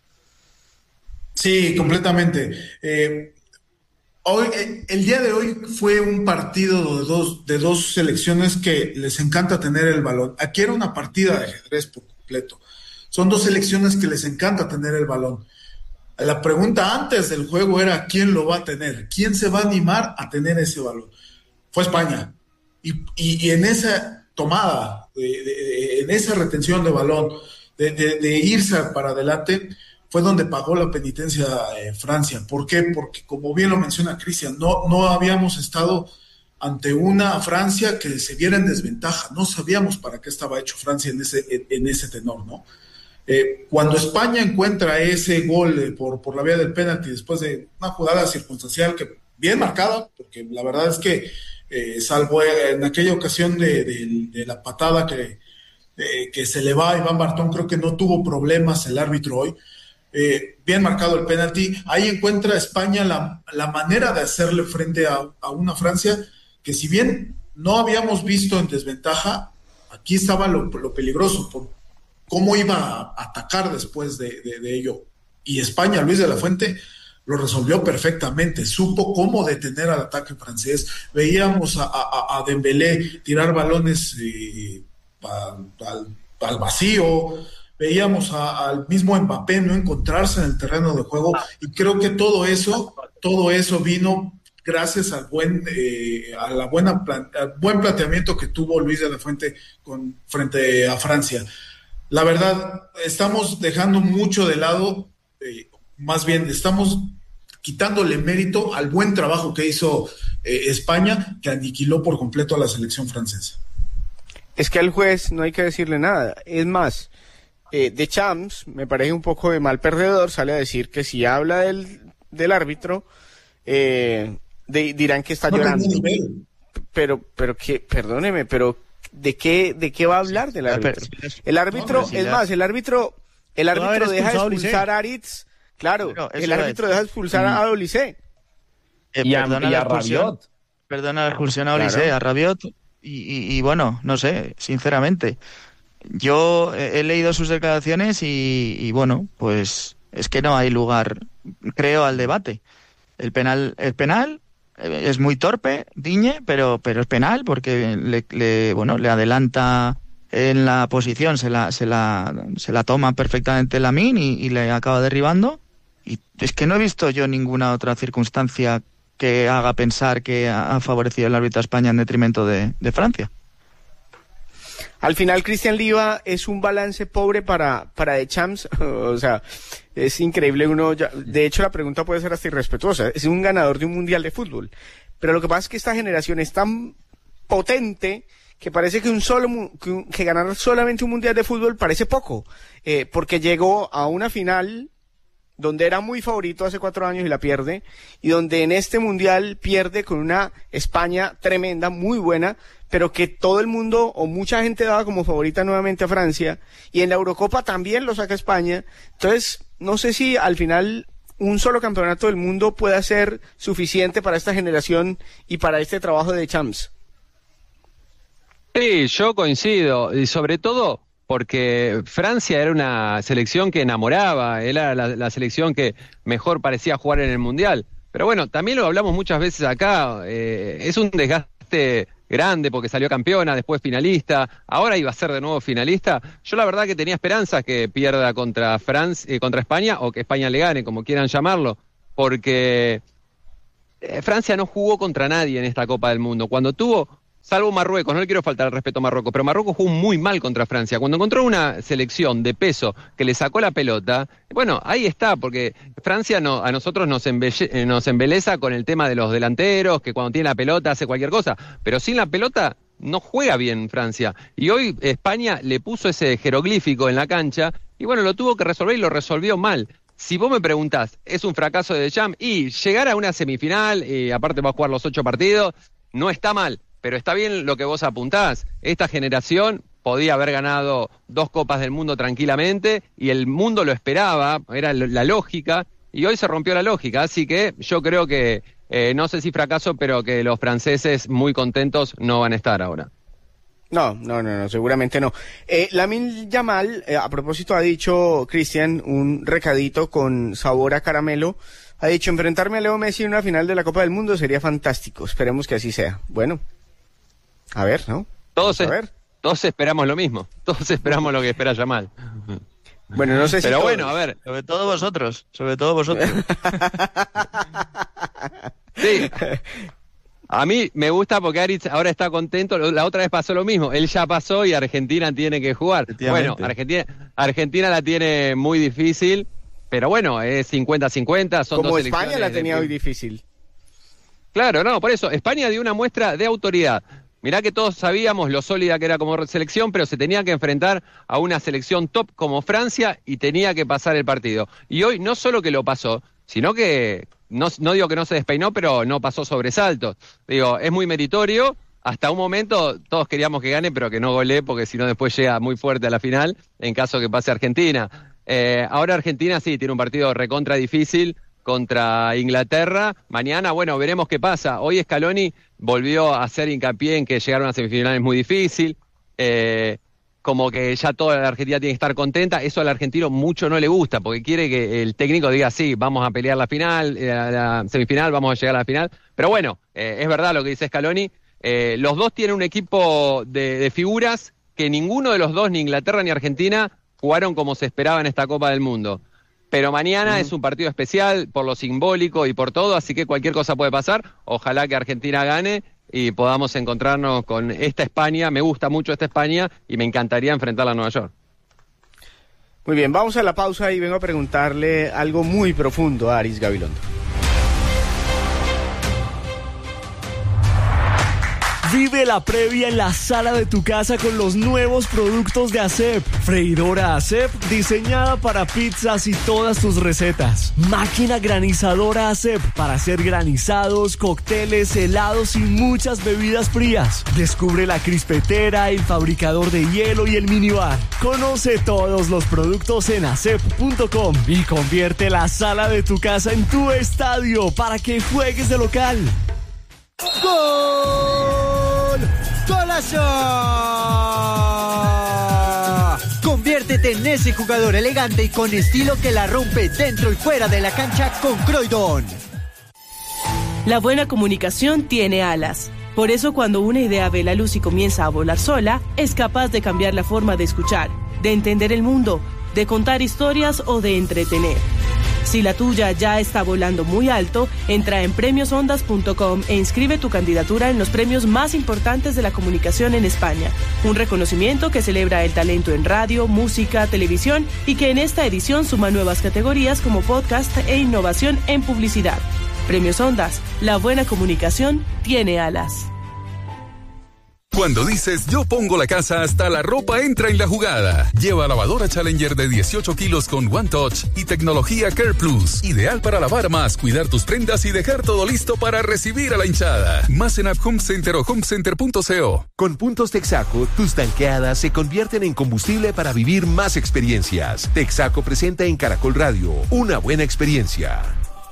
Sí, completamente. Eh, hoy, eh, el día de hoy fue un partido de dos, de dos selecciones que les encanta tener el balón. Aquí era una partida de ajedrez por completo. Son dos selecciones que les encanta tener el balón. La pregunta antes del juego era ¿quién lo va a tener? ¿Quién se va a animar a tener ese balón? Fue España. Y, y, y en esa tomada, de, de, de, en esa retención de balón, de, de, de irse para adelante, fue donde pagó la penitencia eh, Francia. ¿Por qué? Porque, como bien lo menciona Cristian, no, no habíamos estado ante una Francia que se viera en desventaja. No sabíamos para qué estaba hecho Francia en ese, en, en ese tenor, ¿no? Eh, cuando España encuentra ese gol eh, por, por la vía del penalti después de una jugada circunstancial que bien marcada, porque la verdad es que eh, salvo en aquella ocasión de, de, de la patada que, eh, que se le va a Iván Bartón, creo que no tuvo problemas el árbitro hoy. Eh, bien marcado el penalti, ahí encuentra España la, la manera de hacerle frente a, a una Francia que, si bien no habíamos visto en desventaja, aquí estaba lo, lo peligroso, por cómo iba a atacar después de, de, de ello. Y España, Luis de la Fuente, lo resolvió perfectamente, supo cómo detener al ataque francés. Veíamos a, a, a Dembélé tirar balones eh, a, al, al vacío, veíamos a, al mismo Mbappé no encontrarse en el terreno de juego, y creo que todo eso, todo eso vino gracias al buen, eh, a la buena plan, al buen planteamiento que tuvo Luis de la Fuente con, frente a Francia. La verdad, estamos dejando mucho de lado, eh, más bien estamos quitándole mérito al buen trabajo que hizo eh, España, que aniquiló por completo a la selección francesa. Es que al juez no hay que decirle nada, es más, Eh, Deschamps, me parece un poco de mal perdedor, sale a decir que si habla del, del árbitro, eh, de, dirán que está no llorando. Pero, pero que, perdóneme, pero ¿de qué, de qué va a hablar del árbitro? El árbitro, es más, el árbitro, el árbitro deja expulsar a Aritz, claro, no, el árbitro deja expulsar mm. a Olise. Eh, y a, perdona y a Rabiot. Perdona la expulsión a Olise, claro. a Rabiot, y, y, y bueno, no sé, sinceramente. Yo he leído sus declaraciones y, y bueno, pues es que no hay lugar, creo, al debate. El penal, el penal es muy torpe, Digne, pero pero es penal porque le, le bueno le adelanta en la posición, se la se la se la toma perfectamente Lamine y, y le acaba derribando. Y es que no he visto yo ninguna otra circunstancia que haga pensar que ha favorecido el árbitro a España en detrimento de, de Francia. Al final, Cristian Liva, es un balance pobre para, para Deschamps. O sea, es increíble uno. Ya, de hecho, la pregunta puede ser hasta irrespetuosa. Es un ganador de un mundial de fútbol. Pero lo que pasa es que esta generación es tan potente que parece que un solo que, que ganar solamente un mundial de fútbol parece poco. Eh, porque llegó a una final donde era muy favorito hace cuatro años y la pierde, y donde en este mundial pierde con una España tremenda, muy buena, pero que todo el mundo o mucha gente daba como favorita nuevamente a Francia, y en la Eurocopa también lo saca España. Entonces, no sé si al final un solo campeonato del mundo pueda ser suficiente para esta generación y para este trabajo de Deschamps. Sí, yo coincido, y sobre todo porque Francia era una selección que enamoraba, era la, la selección que mejor parecía jugar en el Mundial. Pero bueno, también lo hablamos muchas veces acá, eh, es un desgaste grande porque salió campeona, después finalista, ahora iba a ser de nuevo finalista. Yo la verdad que tenía esperanzas que pierda contra Francia, eh, contra España, o que España le gane, como quieran llamarlo, porque eh, Francia no jugó contra nadie en esta Copa del Mundo. Cuando tuvo, salvo Marruecos, no le quiero faltar el respeto a Marruecos, pero Marruecos jugó muy mal contra Francia. Cuando encontró una selección de peso que le sacó la pelota, bueno, ahí está, porque Francia no, a nosotros nos, embelle, nos embeleza con el tema de los delanteros, que cuando tiene la pelota hace cualquier cosa, pero sin la pelota no juega bien Francia. Y hoy España le puso ese jeroglífico en la cancha, y bueno, lo tuvo que resolver y lo resolvió mal. Si vos me preguntás, ¿es un fracaso de Deschamps? Y llegar a una semifinal, y aparte va a jugar los ocho partidos, no está mal. Pero está bien lo que vos apuntás. Esta generación podía haber ganado dos Copas del Mundo tranquilamente y el mundo lo esperaba, era la lógica, y hoy se rompió la lógica. Así que yo creo que, eh, no sé si fracaso, pero que los franceses muy contentos no van a estar ahora. No, no, no, no, seguramente no. Eh, Lamine Yamal, eh, a propósito, ha dicho, Cristian, un recadito con sabor a caramelo. Ha dicho, enfrentarme a Leo Messi en una final de la Copa del Mundo sería fantástico. Esperemos que así sea. Bueno. A ver, ¿no? Todos, a ver. Todos esperamos lo mismo. Todos esperamos lo que espera Yamal. Bueno, no sé si Pero todos. bueno, a ver. Sobre todo vosotros. Sobre todo vosotros. Sí. A mí me gusta porque Aritz ahora está contento. La otra vez pasó lo mismo. Él ya pasó y Argentina tiene que jugar. Bueno, Argentina, Argentina la tiene muy difícil. Pero bueno, es cincuenta cincuenta. Son Como dos España la tenía de... muy difícil. Claro, no, por eso, España dio una muestra de autoridad. Mirá que todos sabíamos lo sólida que era como selección, pero se tenía que enfrentar a una selección top como Francia y tenía que pasar el partido. Y hoy no solo que lo pasó, sino que, no, no digo que no se despeinó, pero no pasó sobresaltos. Digo, es muy meritorio. Hasta un momento todos queríamos que gane, pero que no golee, porque si no después llega muy fuerte a la final, en caso que pase Argentina. Eh, ahora Argentina sí, tiene un partido recontra difícil contra Inglaterra. Mañana, bueno, veremos qué pasa. Hoy Scaloni volvió a hacer hincapié en que llegar a una semifinal es muy difícil, eh, como que ya toda la Argentina tiene que estar contenta. Eso al argentino mucho no le gusta, porque quiere que el técnico diga, sí, vamos a pelear la final, eh, la semifinal, vamos a llegar a la final. Pero bueno, eh, es verdad lo que dice Scaloni. Eh, los dos tienen un equipo de, de figuras que ninguno de los dos, ni Inglaterra ni Argentina, jugaron como se esperaba en esta Copa del Mundo. Pero mañana mm. es un partido especial por lo simbólico y por todo, así que cualquier cosa puede pasar. Ojalá que Argentina gane y podamos encontrarnos con esta España. Me gusta mucho esta España y me encantaría enfrentarla a Nueva York. Muy bien, vamos a la pausa y vengo a preguntarle algo muy profundo a Aris Gabilondo. Vive la previa en la sala de tu casa con los nuevos productos de Acep. Freidora Acep, diseñada para pizzas y todas tus recetas. Máquina granizadora Acep, para hacer granizados, cócteles, helados y muchas bebidas frías. Descubre la crispetera, el fabricador de hielo y el minibar. Conoce todos los productos en acep punto com y convierte la sala de tu casa en tu estadio para que juegues de local. ¡Gol! ¡Golazo! Conviértete en ese jugador elegante y con estilo que la rompe dentro y fuera de la cancha con Croydon. La buena comunicación tiene alas. Por eso cuando una idea ve la luz y comienza a volar sola, es capaz de cambiar la forma de escuchar, de entender el mundo, de contar historias o de entretener. Si la tuya ya está volando muy alto, entra en premios ondas punto com e inscribe tu candidatura en los premios más importantes de la comunicación en España. Un reconocimiento que celebra el talento en radio, música, televisión y que en esta edición suma nuevas categorías como podcast e innovación en publicidad. Premios Ondas, la buena comunicación tiene alas. Cuando dices yo pongo la casa, hasta la ropa entra en la jugada. Lleva lavadora Challenger de dieciocho kilos con One Touch y tecnología Care Plus. Ideal para lavar más, cuidar tus prendas y dejar todo listo para recibir a la hinchada. Más en App Home Center o homecenter punto co. Con puntos Texaco, tus tanqueadas se convierten en combustible para vivir más experiencias. Texaco presenta en Caracol Radio una buena experiencia.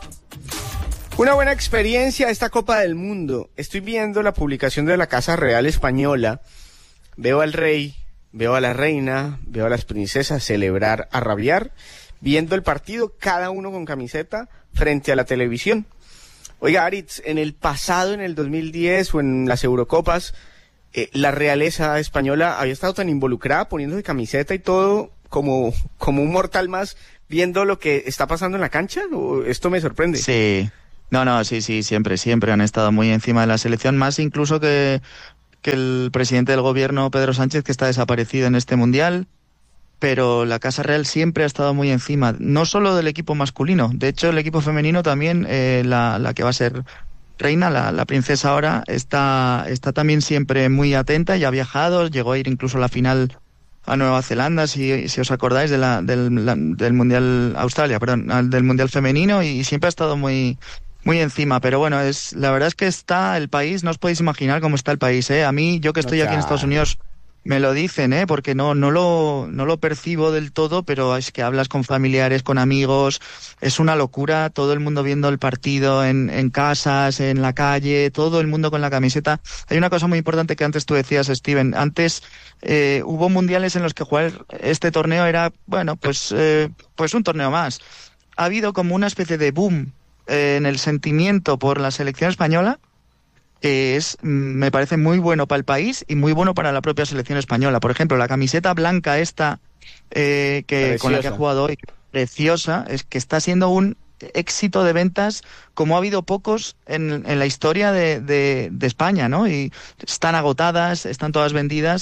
Una buena experiencia esta Copa del Mundo. Estoy viendo la publicación de la Casa Real Española. Veo al rey, veo a la reina, veo a las princesas celebrar, a rabiar, viendo el partido, cada uno con camiseta, frente a la televisión. Oiga, Aritz, en el pasado, en el dos mil diez o en las Eurocopas, eh, la realeza española había estado tan involucrada poniéndose camiseta y todo como, como un mortal más, viendo lo que está pasando en la cancha. ¿O esto me sorprende? Sí. No, no, sí, sí, siempre, siempre han estado muy encima de la selección, más incluso que, que el presidente del gobierno, Pedro Sánchez, que está desaparecido en este Mundial, pero la Casa Real siempre ha estado muy encima, no solo del equipo masculino, de hecho el equipo femenino también, eh, la, la que va a ser reina, la, la princesa ahora, está, está también siempre muy atenta y ha viajado, llegó a ir incluso a la final a Nueva Zelanda, si, si os acordáis de la, del, la, del Mundial Australia, perdón, del Mundial femenino, y, y siempre ha estado muy... muy encima, pero bueno, es la verdad es que está el país, no os podéis imaginar cómo está el país, ¿eh? A mí, yo que estoy aquí en Estados Unidos, me lo dicen, ¿eh? Porque no, no lo, no lo percibo del todo, pero es que hablas con familiares, con amigos, es una locura, todo el mundo viendo el partido en, en casas, en la calle, todo el mundo con la camiseta. Hay una cosa muy importante que antes tú decías, Steven, antes eh, hubo mundiales en los que jugar este torneo era, bueno, pues, eh, pues un torneo más. Ha habido como una especie de boom en el sentimiento por la selección española, que es, me parece muy bueno para el país y muy bueno para la propia selección española. Por ejemplo, la camiseta blanca esta eh, que con la que ha jugado hoy, preciosa, es que está siendo un éxito de ventas como ha habido pocos en, en la historia de, de, de España, ¿no? Y están agotadas, están todas vendidas.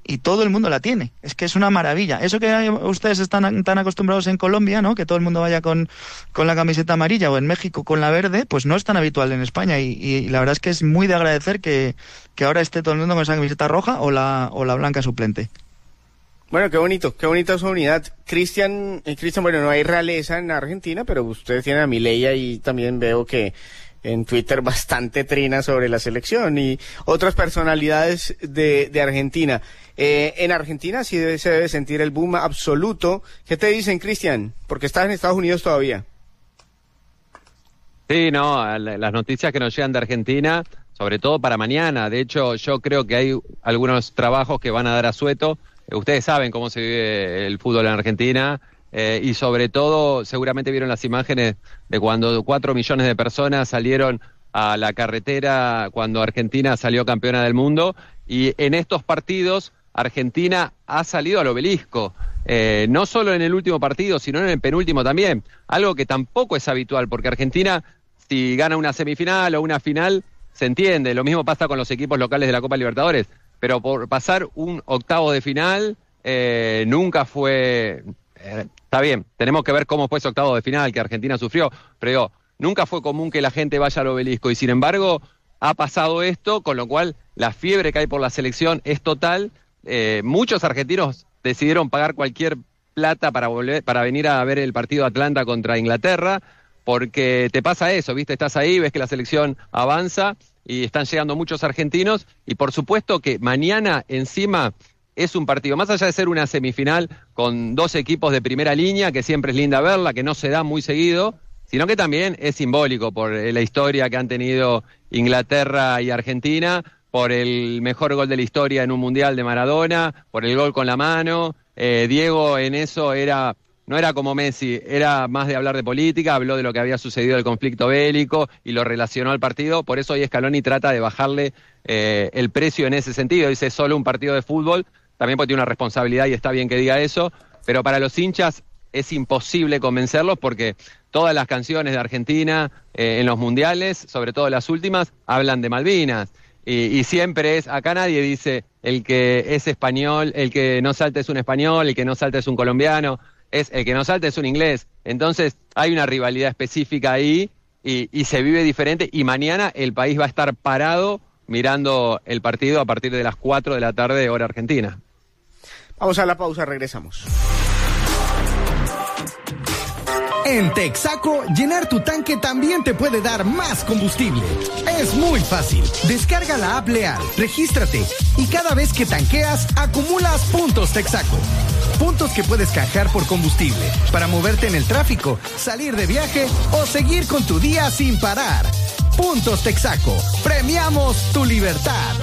y todo el mundo la tiene. Es que es una maravilla. Eso que ustedes están tan acostumbrados en Colombia, ¿no? Que todo el mundo vaya con, con la camiseta amarilla, o en México con la verde, pues no es tan habitual en España, y, y la verdad es que es muy de agradecer que, que ahora esté todo el mundo con esa camiseta roja o la, o la blanca suplente. Bueno, qué bonito, qué bonita su unidad. Cristian, eh, Cristian, bueno, no hay realeza en Argentina, pero ustedes tienen a Milei, y también veo que en Twitter bastante trina sobre la selección y otras personalidades de, de Argentina. Eh, en Argentina sí debe, se debe sentir el boom absoluto. ¿Qué te dicen, Cristian? Porque estás en Estados Unidos todavía. Sí, no, las noticias que nos llegan de Argentina, sobre todo para mañana. De hecho, yo creo que hay algunos trabajos que van a dar asueto. Ustedes saben cómo se vive el fútbol en Argentina. Eh, y sobre todo, seguramente vieron las imágenes de cuando cuatro millones de personas salieron a la carretera cuando Argentina salió campeona del mundo, y en estos partidos Argentina ha salido al obelisco, eh, no solo en el último partido, sino en el penúltimo también, algo que tampoco es habitual, porque Argentina, si gana una semifinal o una final, se entiende, lo mismo pasa con los equipos locales de la Copa Libertadores, pero por pasar un octavo de final, eh, nunca fue... Eh, está bien, tenemos que ver cómo fue ese octavo de final que Argentina sufrió, pero digo, nunca fue común que la gente vaya al obelisco, y sin embargo ha pasado esto, con lo cual la fiebre que hay por la selección es total. Eh, muchos argentinos decidieron pagar cualquier plata para volver, para venir a ver el partido Atlanta contra Inglaterra, porque te pasa eso, ¿viste? Estás ahí, ves que la selección avanza y están llegando muchos argentinos, y por supuesto que mañana encima es un partido, más allá de ser una semifinal con dos equipos de primera línea, que siempre es linda verla, que no se da muy seguido, sino que también es simbólico por la historia que han tenido Inglaterra y Argentina, por el mejor gol de la historia en un mundial de Maradona, por el gol con la mano. Eh, Diego en eso era, no era como Messi, era más de hablar de política, habló de lo que había sucedido del conflicto bélico y lo relacionó al partido, por eso hoy Scaloni trata de bajarle eh, el precio en ese sentido, dice solo un partido de fútbol, también porque tiene una responsabilidad y está bien que diga eso, pero para los hinchas es imposible convencerlos porque todas las canciones de Argentina eh, en los mundiales, sobre todo las últimas, hablan de Malvinas. Y, y siempre es, acá nadie dice el que es español, el que no salta es un español, el que no salta es un colombiano, es el que no salta es un inglés. Entonces hay una rivalidad específica ahí y, y se vive diferente, y mañana el país va a estar parado mirando el partido a partir de las cuatro de la tarde, hora argentina. Vamos a la pausa, regresamos. En Texaco, llenar tu tanque también te puede dar más combustible. Es muy fácil. Descarga la app Leal, regístrate y cada vez que tanqueas, acumulas puntos Texaco. Puntos que puedes canjear por combustible para moverte en el tráfico, salir de viaje o seguir con tu día sin parar. Puntos Texaco. Premiamos tu libertad.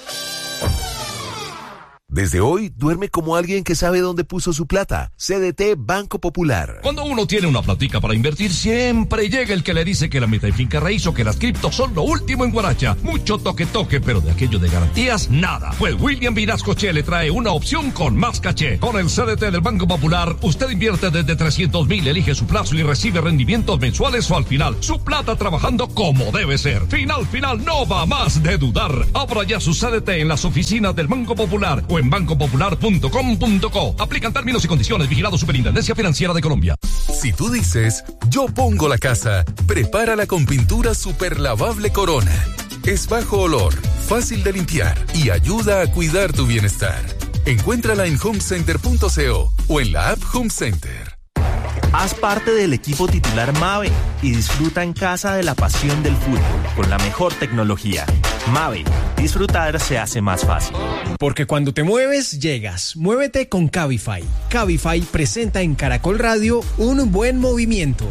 Desde hoy, duerme como alguien que sabe dónde puso su plata. C D T Banco Popular. Cuando uno tiene una platica para invertir, siempre llega el que le dice que la meta en finca raíz o que las criptos son lo último en Guaracha. Mucho toque toque, pero de aquello de garantías, nada. Pues William Vinascoche le trae una opción con más caché. Con el C D T del Banco Popular, usted invierte desde trescientos mil, elige su plazo y recibe rendimientos mensuales o al final. Su plata trabajando como debe ser. Final, final, no va más de dudar. Abra ya su C D T en las oficinas del Banco Popular o en banco popular punto com punto co. Aplican términos y condiciones. Vigilado Superintendencia Financiera de Colombia. Si tú dices, yo pongo la casa, prepárala con pintura superlavable Corona. Es bajo olor, fácil de limpiar y ayuda a cuidar tu bienestar. Encuéntrala en homecenter punto co o en la app Home Center. Haz parte del equipo titular Mave y disfruta en casa de la pasión del fútbol con la mejor tecnología. Mave, disfrutar se hace más fácil. Porque cuando te mueves, llegas. Muévete con Cabify. Cabify presenta en Caracol Radio un buen movimiento.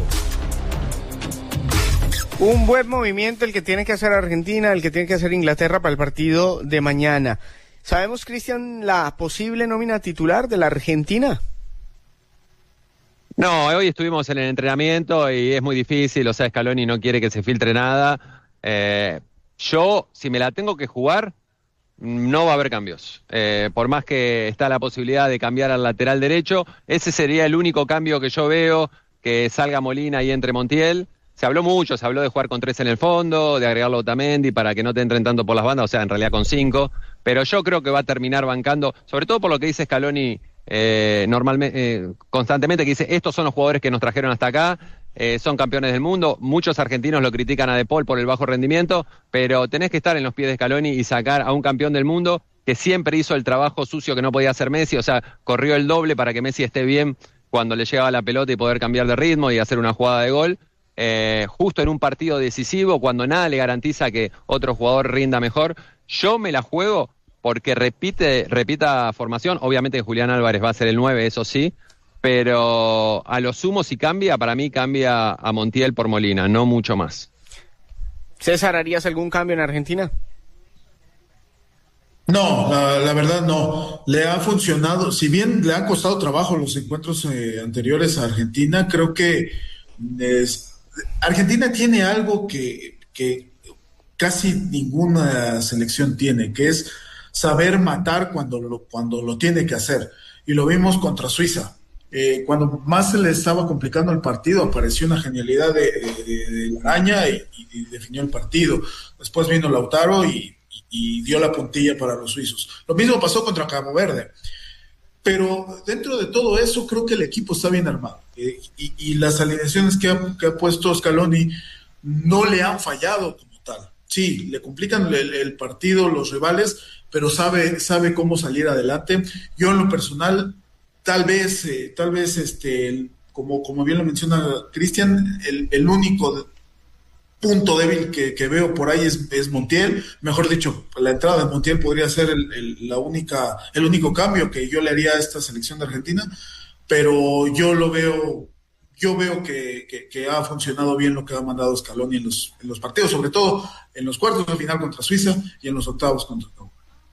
Un buen movimiento el que tiene que hacer Argentina, el que tiene que hacer Inglaterra para el partido de mañana. ¿Sabemos, Cristian, la posible nómina titular de la Argentina? No, hoy estuvimos en el entrenamiento y es muy difícil, o sea, Scaloni no quiere que se filtre nada. Eh, yo, si me la tengo que jugar, no va a haber cambios. Eh, por más que está la posibilidad de cambiar al lateral derecho, ese sería el único cambio que yo veo, que salga Molina y entre Montiel. Se habló mucho, se habló de jugar con tres en el fondo, de agregarlo a Otamendi para que no te entren tanto por las bandas, o sea, en realidad con cinco, pero yo creo que va a terminar bancando, sobre todo por lo que dice Scaloni eh, normalmente, eh, constantemente, que dice, estos son los jugadores que nos trajeron hasta acá, eh, son campeones del mundo. Muchos argentinos lo critican a De Paul por el bajo rendimiento, pero tenés que estar en los pies de Scaloni y sacar a un campeón del mundo que siempre hizo el trabajo sucio que no podía hacer Messi, o sea, corrió el doble para que Messi esté bien cuando le llegaba la pelota y poder cambiar de ritmo y hacer una jugada de gol, eh, justo en un partido decisivo, cuando nada le garantiza que otro jugador rinda mejor. Yo me la juego porque repite, repita formación, obviamente que Julián Álvarez va a ser el nueve, eso sí, pero a lo sumo si cambia, para mí cambia a Montiel por Molina, no mucho más. César, ¿harías algún cambio en Argentina? No, la, la verdad no. Le ha funcionado, si bien le ha costado trabajo los encuentros eh, anteriores a Argentina, creo que es, Argentina tiene algo que, que casi ninguna selección tiene, que es saber matar cuando lo, cuando lo tiene que hacer. Y lo vimos contra Suiza. Eh, cuando más se le estaba complicando el partido, apareció una genialidad de, de, de Araña y, y definió el partido. Después vino Lautaro y y dio la puntilla para los suizos. Lo mismo pasó contra Cabo Verde. Pero dentro de todo eso, creo que el equipo está bien armado. Eh, y, y las alineaciones que ha, que ha puesto Scaloni no le han fallado como tal. Sí, le complican el, el partido los rivales, pero sabe, sabe cómo salir adelante. Yo en lo personal, tal vez, eh, tal vez este, como, como bien lo menciona Cristian, el, el único punto débil que, que veo por ahí es, es Montiel. Mejor dicho, la entrada de Montiel podría ser el, el, la única, el único cambio que yo le haría a esta selección de Argentina, pero yo lo veo, yo veo que, que, que ha funcionado bien lo que ha mandado Scaloni en los, en los partidos, sobre todo en los cuartos de final contra Suiza y en los octavos contra Togo.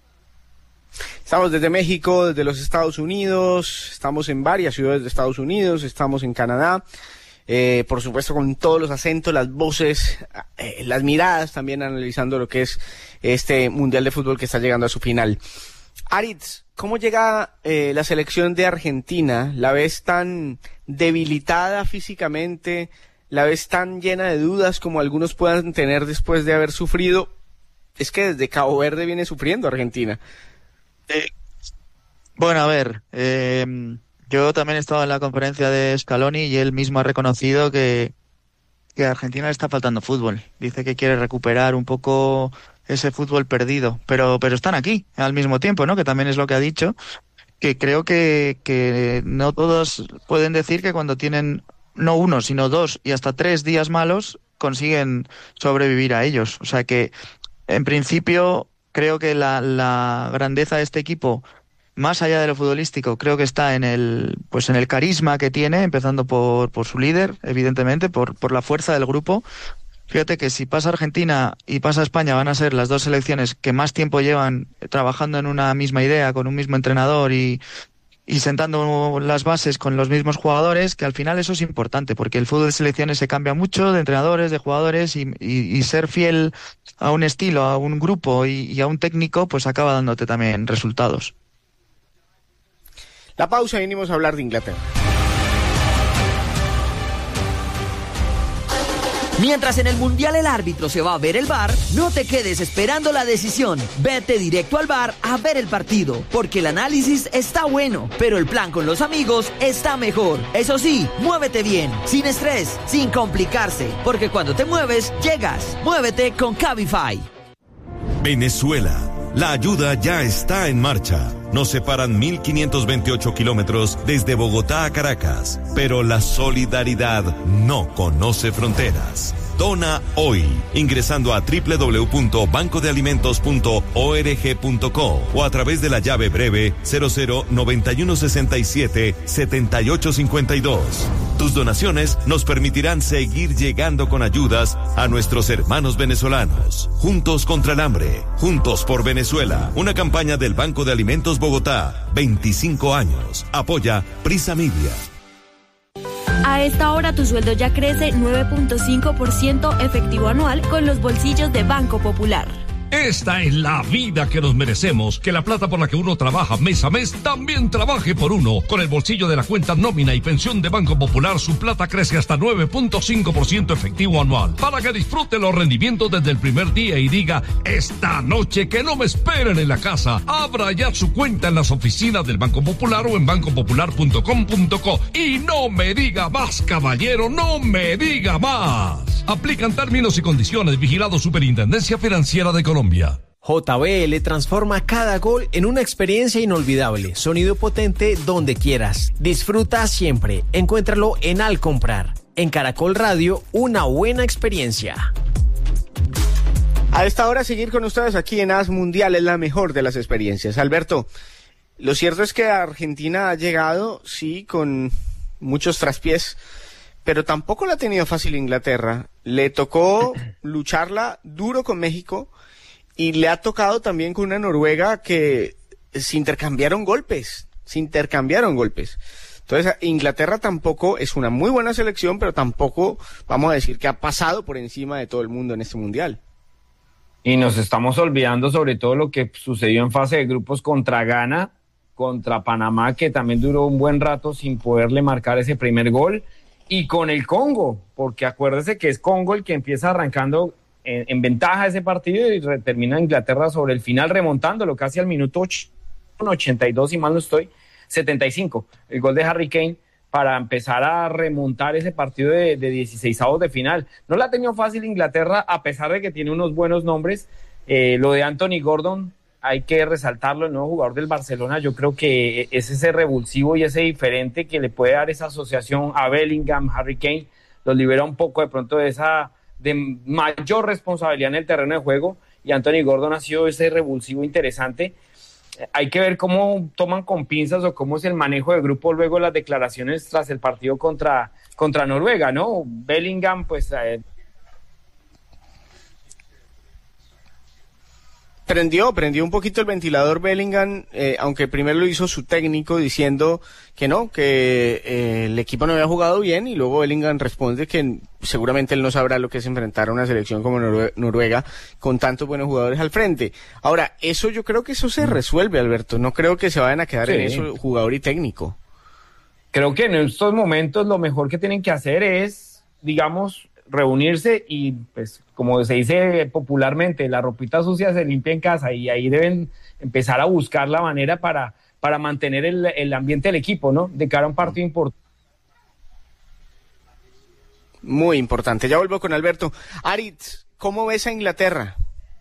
Estamos desde México, desde los Estados Unidos, estamos en varias ciudades de Estados Unidos, estamos en Canadá. Eh, por supuesto con todos los acentos, las voces, eh, las miradas, también analizando lo que es este Mundial de Fútbol que está llegando a su final. Aritz, ¿cómo llega eh, la selección de Argentina? ¿La ves tan debilitada físicamente? ¿La ves tan llena de dudas como algunos puedan tener después de haber sufrido? Es que desde Cabo Verde viene sufriendo Argentina. Eh, bueno, a ver... Eh... Yo también he estado en la conferencia de Scaloni y él mismo ha reconocido que, que a Argentina le está faltando fútbol. Dice que quiere recuperar un poco ese fútbol perdido, pero pero están aquí al mismo tiempo, ¿no? Que también es lo que ha dicho, que creo que, que no todos pueden decir que cuando tienen no uno, sino dos y hasta tres días malos consiguen sobrevivir a ellos. O sea que, en principio, creo que la, la grandeza de este equipo, más allá de lo futbolístico, creo que está en el pues en el carisma que tiene, empezando por, por su líder, evidentemente, por, por la fuerza del grupo. Fíjate que si pasa Argentina y pasa España, van a ser las dos selecciones que más tiempo llevan trabajando en una misma idea, con un mismo entrenador y, y sentando las bases con los mismos jugadores, que al final eso es importante, porque el fútbol de selecciones se cambia mucho de entrenadores, de jugadores, y, y, y ser fiel a un estilo, a un grupo y, y a un técnico, pues acaba dándote también resultados. La pausa y venimos a hablar de Inglaterra. Mientras en el Mundial el árbitro se va a ver el V A R, no te quedes esperando la decisión. Vete directo al V A R a ver el partido, porque el análisis está bueno, pero el plan con los amigos está mejor. Eso sí, muévete bien, sin estrés, sin complicarse, porque cuando te mueves, llegas. Muévete con Cabify. Venezuela. La ayuda ya está en marcha. Nos separan mil quinientos veintiocho kilómetros desde Bogotá a Caracas, pero la solidaridad no conoce fronteras. Dona hoy, ingresando a doble u doble u doble u punto banco de alimentos punto org punto co o a través de la llave breve cero cero noventa y uno sesenta y siete setenta y ocho cincuenta y dos. Tus donaciones nos permitirán seguir llegando con ayudas a nuestros hermanos venezolanos. Juntos contra el hambre, juntos por Venezuela. Una campaña del Banco de Alimentos Bogotá, veinticinco años. Apoya Prisa Media. A esta hora tu sueldo ya crece nueve punto cinco por ciento efectivo anual con los bolsillos de Banco Popular. Esta es la vida que nos merecemos. Que la plata por la que uno trabaja mes a mes también trabaje por uno. Con el bolsillo de la cuenta nómina y pensión de Banco Popular, su plata crece hasta nueve punto cinco por ciento efectivo anual. Para que disfrute los rendimientos desde el primer día y diga, esta noche que no me esperen en la casa. Abra ya su cuenta en las oficinas del Banco Popular o en banco popular punto com punto co. Y no me diga más, caballero, no me diga más. Aplican términos y condiciones. Vigilado Superintendencia Financiera de Colombia. J B L transforma cada gol en una experiencia inolvidable. Sonido potente donde quieras. Disfruta siempre. Encuéntralo en Al Comprar. En Caracol Radio, una buena experiencia. A esta hora seguir con ustedes aquí en As Mundial es la mejor de las experiencias. Alberto, lo cierto es que Argentina ha llegado, sí, con muchos traspiés, pero tampoco la ha tenido fácil Inglaterra. Le tocó lucharla duro con México y le ha tocado también con una Noruega que se intercambiaron golpes, se intercambiaron golpes. Entonces, Inglaterra tampoco es una muy buena selección, pero tampoco vamos a decir que ha pasado por encima de todo el mundo en este Mundial. Y nos estamos olvidando sobre todo lo que sucedió en fase de grupos contra Ghana, contra Panamá, que también duró un buen rato sin poderle marcar ese primer gol, y con el Congo, porque acuérdese que es Congo el que empieza arrancando en, en ventaja ese partido y re, termina Inglaterra sobre el final remontándolo casi al minuto ochenta y dos, si mal no estoy, setenta y cinco, el gol de Harry Kane para empezar a remontar ese partido de, de dieciseisavos de final. No la ha tenido fácil Inglaterra, a pesar de que tiene unos buenos nombres. Eh, lo de Anthony Gordon, hay que resaltarlo, el nuevo jugador del Barcelona. Yo creo que es ese revulsivo y ese diferente que le puede dar esa asociación a Bellingham, Harry Kane, los libera un poco de pronto de esa de mayor responsabilidad en el terreno de juego, y Anthony Gordon ha sido ese revulsivo interesante. Hay que ver cómo toman con pinzas o cómo es el manejo de grupo luego las declaraciones tras el partido contra, contra Noruega, ¿no? Bellingham, pues... Eh, Prendió, prendió un poquito el ventilador Bellingham, eh, aunque primero lo hizo su técnico diciendo que no, que eh, el equipo no había jugado bien, y luego Bellingham responde que seguramente él no sabrá lo que es enfrentar a una selección como Norue- Noruega con tantos buenos jugadores al frente. Ahora, eso yo creo que eso se resuelve, Alberto, no creo que se vayan a quedar sí. en eso jugador y técnico. Creo que en estos momentos lo mejor que tienen que hacer es, digamos, reunirse y, pues, como se dice popularmente, la ropita sucia se limpia en casa, y ahí deben empezar a buscar la manera para, para mantener el, el ambiente del equipo, ¿no? De cara a un partido importante. Muy importante. Ya vuelvo con Alberto. Aritz, ¿cómo ves a Inglaterra?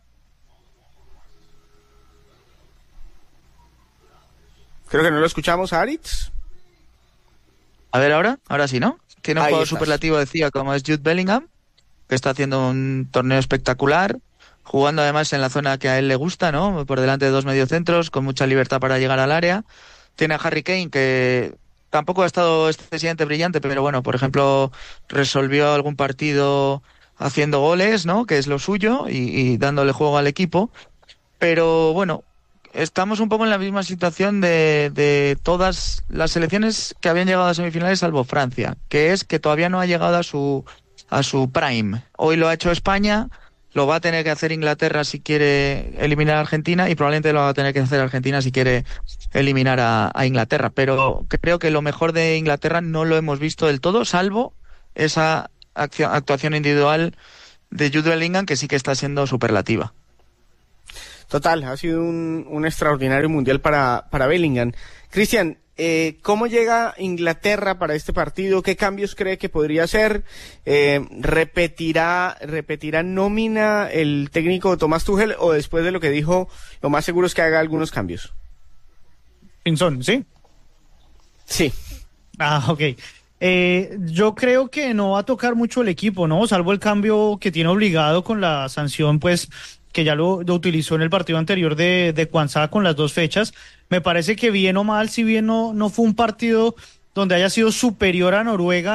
Creo que no lo escuchamos, Aritz. A ver, ahora, ahora sí, ¿no? Tiene un Ahí juego estás. superlativo, decía, como es Jude Bellingham, que está haciendo un torneo espectacular, jugando además en la zona que a él le gusta, ¿no? Por delante de dos mediocentros, con mucha libertad para llegar al área. Tiene a Harry Kane, que tampoco ha estado excesivamente brillante, pero bueno, por ejemplo, resolvió algún partido haciendo goles, ¿no? Que es lo suyo, y, y dándole juego al equipo. Pero bueno, estamos un poco en la misma situación de, de todas las selecciones que habían llegado a semifinales, salvo Francia, que es que todavía no ha llegado a su a su prime. Hoy lo ha hecho España, lo va a tener que hacer Inglaterra si quiere eliminar a Argentina, y probablemente lo va a tener que hacer Argentina si quiere eliminar a, a Inglaterra. Pero creo que lo mejor de Inglaterra no lo hemos visto del todo, salvo esa acción, actuación individual de Jude Bellingham, que sí que está siendo superlativa. Total, ha sido un, un extraordinario mundial para, para Bellingham. Cristian, eh, ¿cómo llega Inglaterra para este partido? ¿Qué cambios cree que podría hacer? Eh, ¿repetirá, repetirá nómina el técnico Tomás Tuchel, o después de lo que dijo, lo más seguro es que haga algunos cambios? Pinzón, ¿sí? Sí. Ah, ok. Eh, yo creo que no va a tocar mucho el equipo, ¿no? Salvo el cambio que tiene obligado con la sanción, pues, que ya lo, lo utilizó en el partido anterior de, de Kwanzaa con las dos fechas. Me parece que bien o mal, si bien no, no fue un partido donde haya sido superior a Noruega,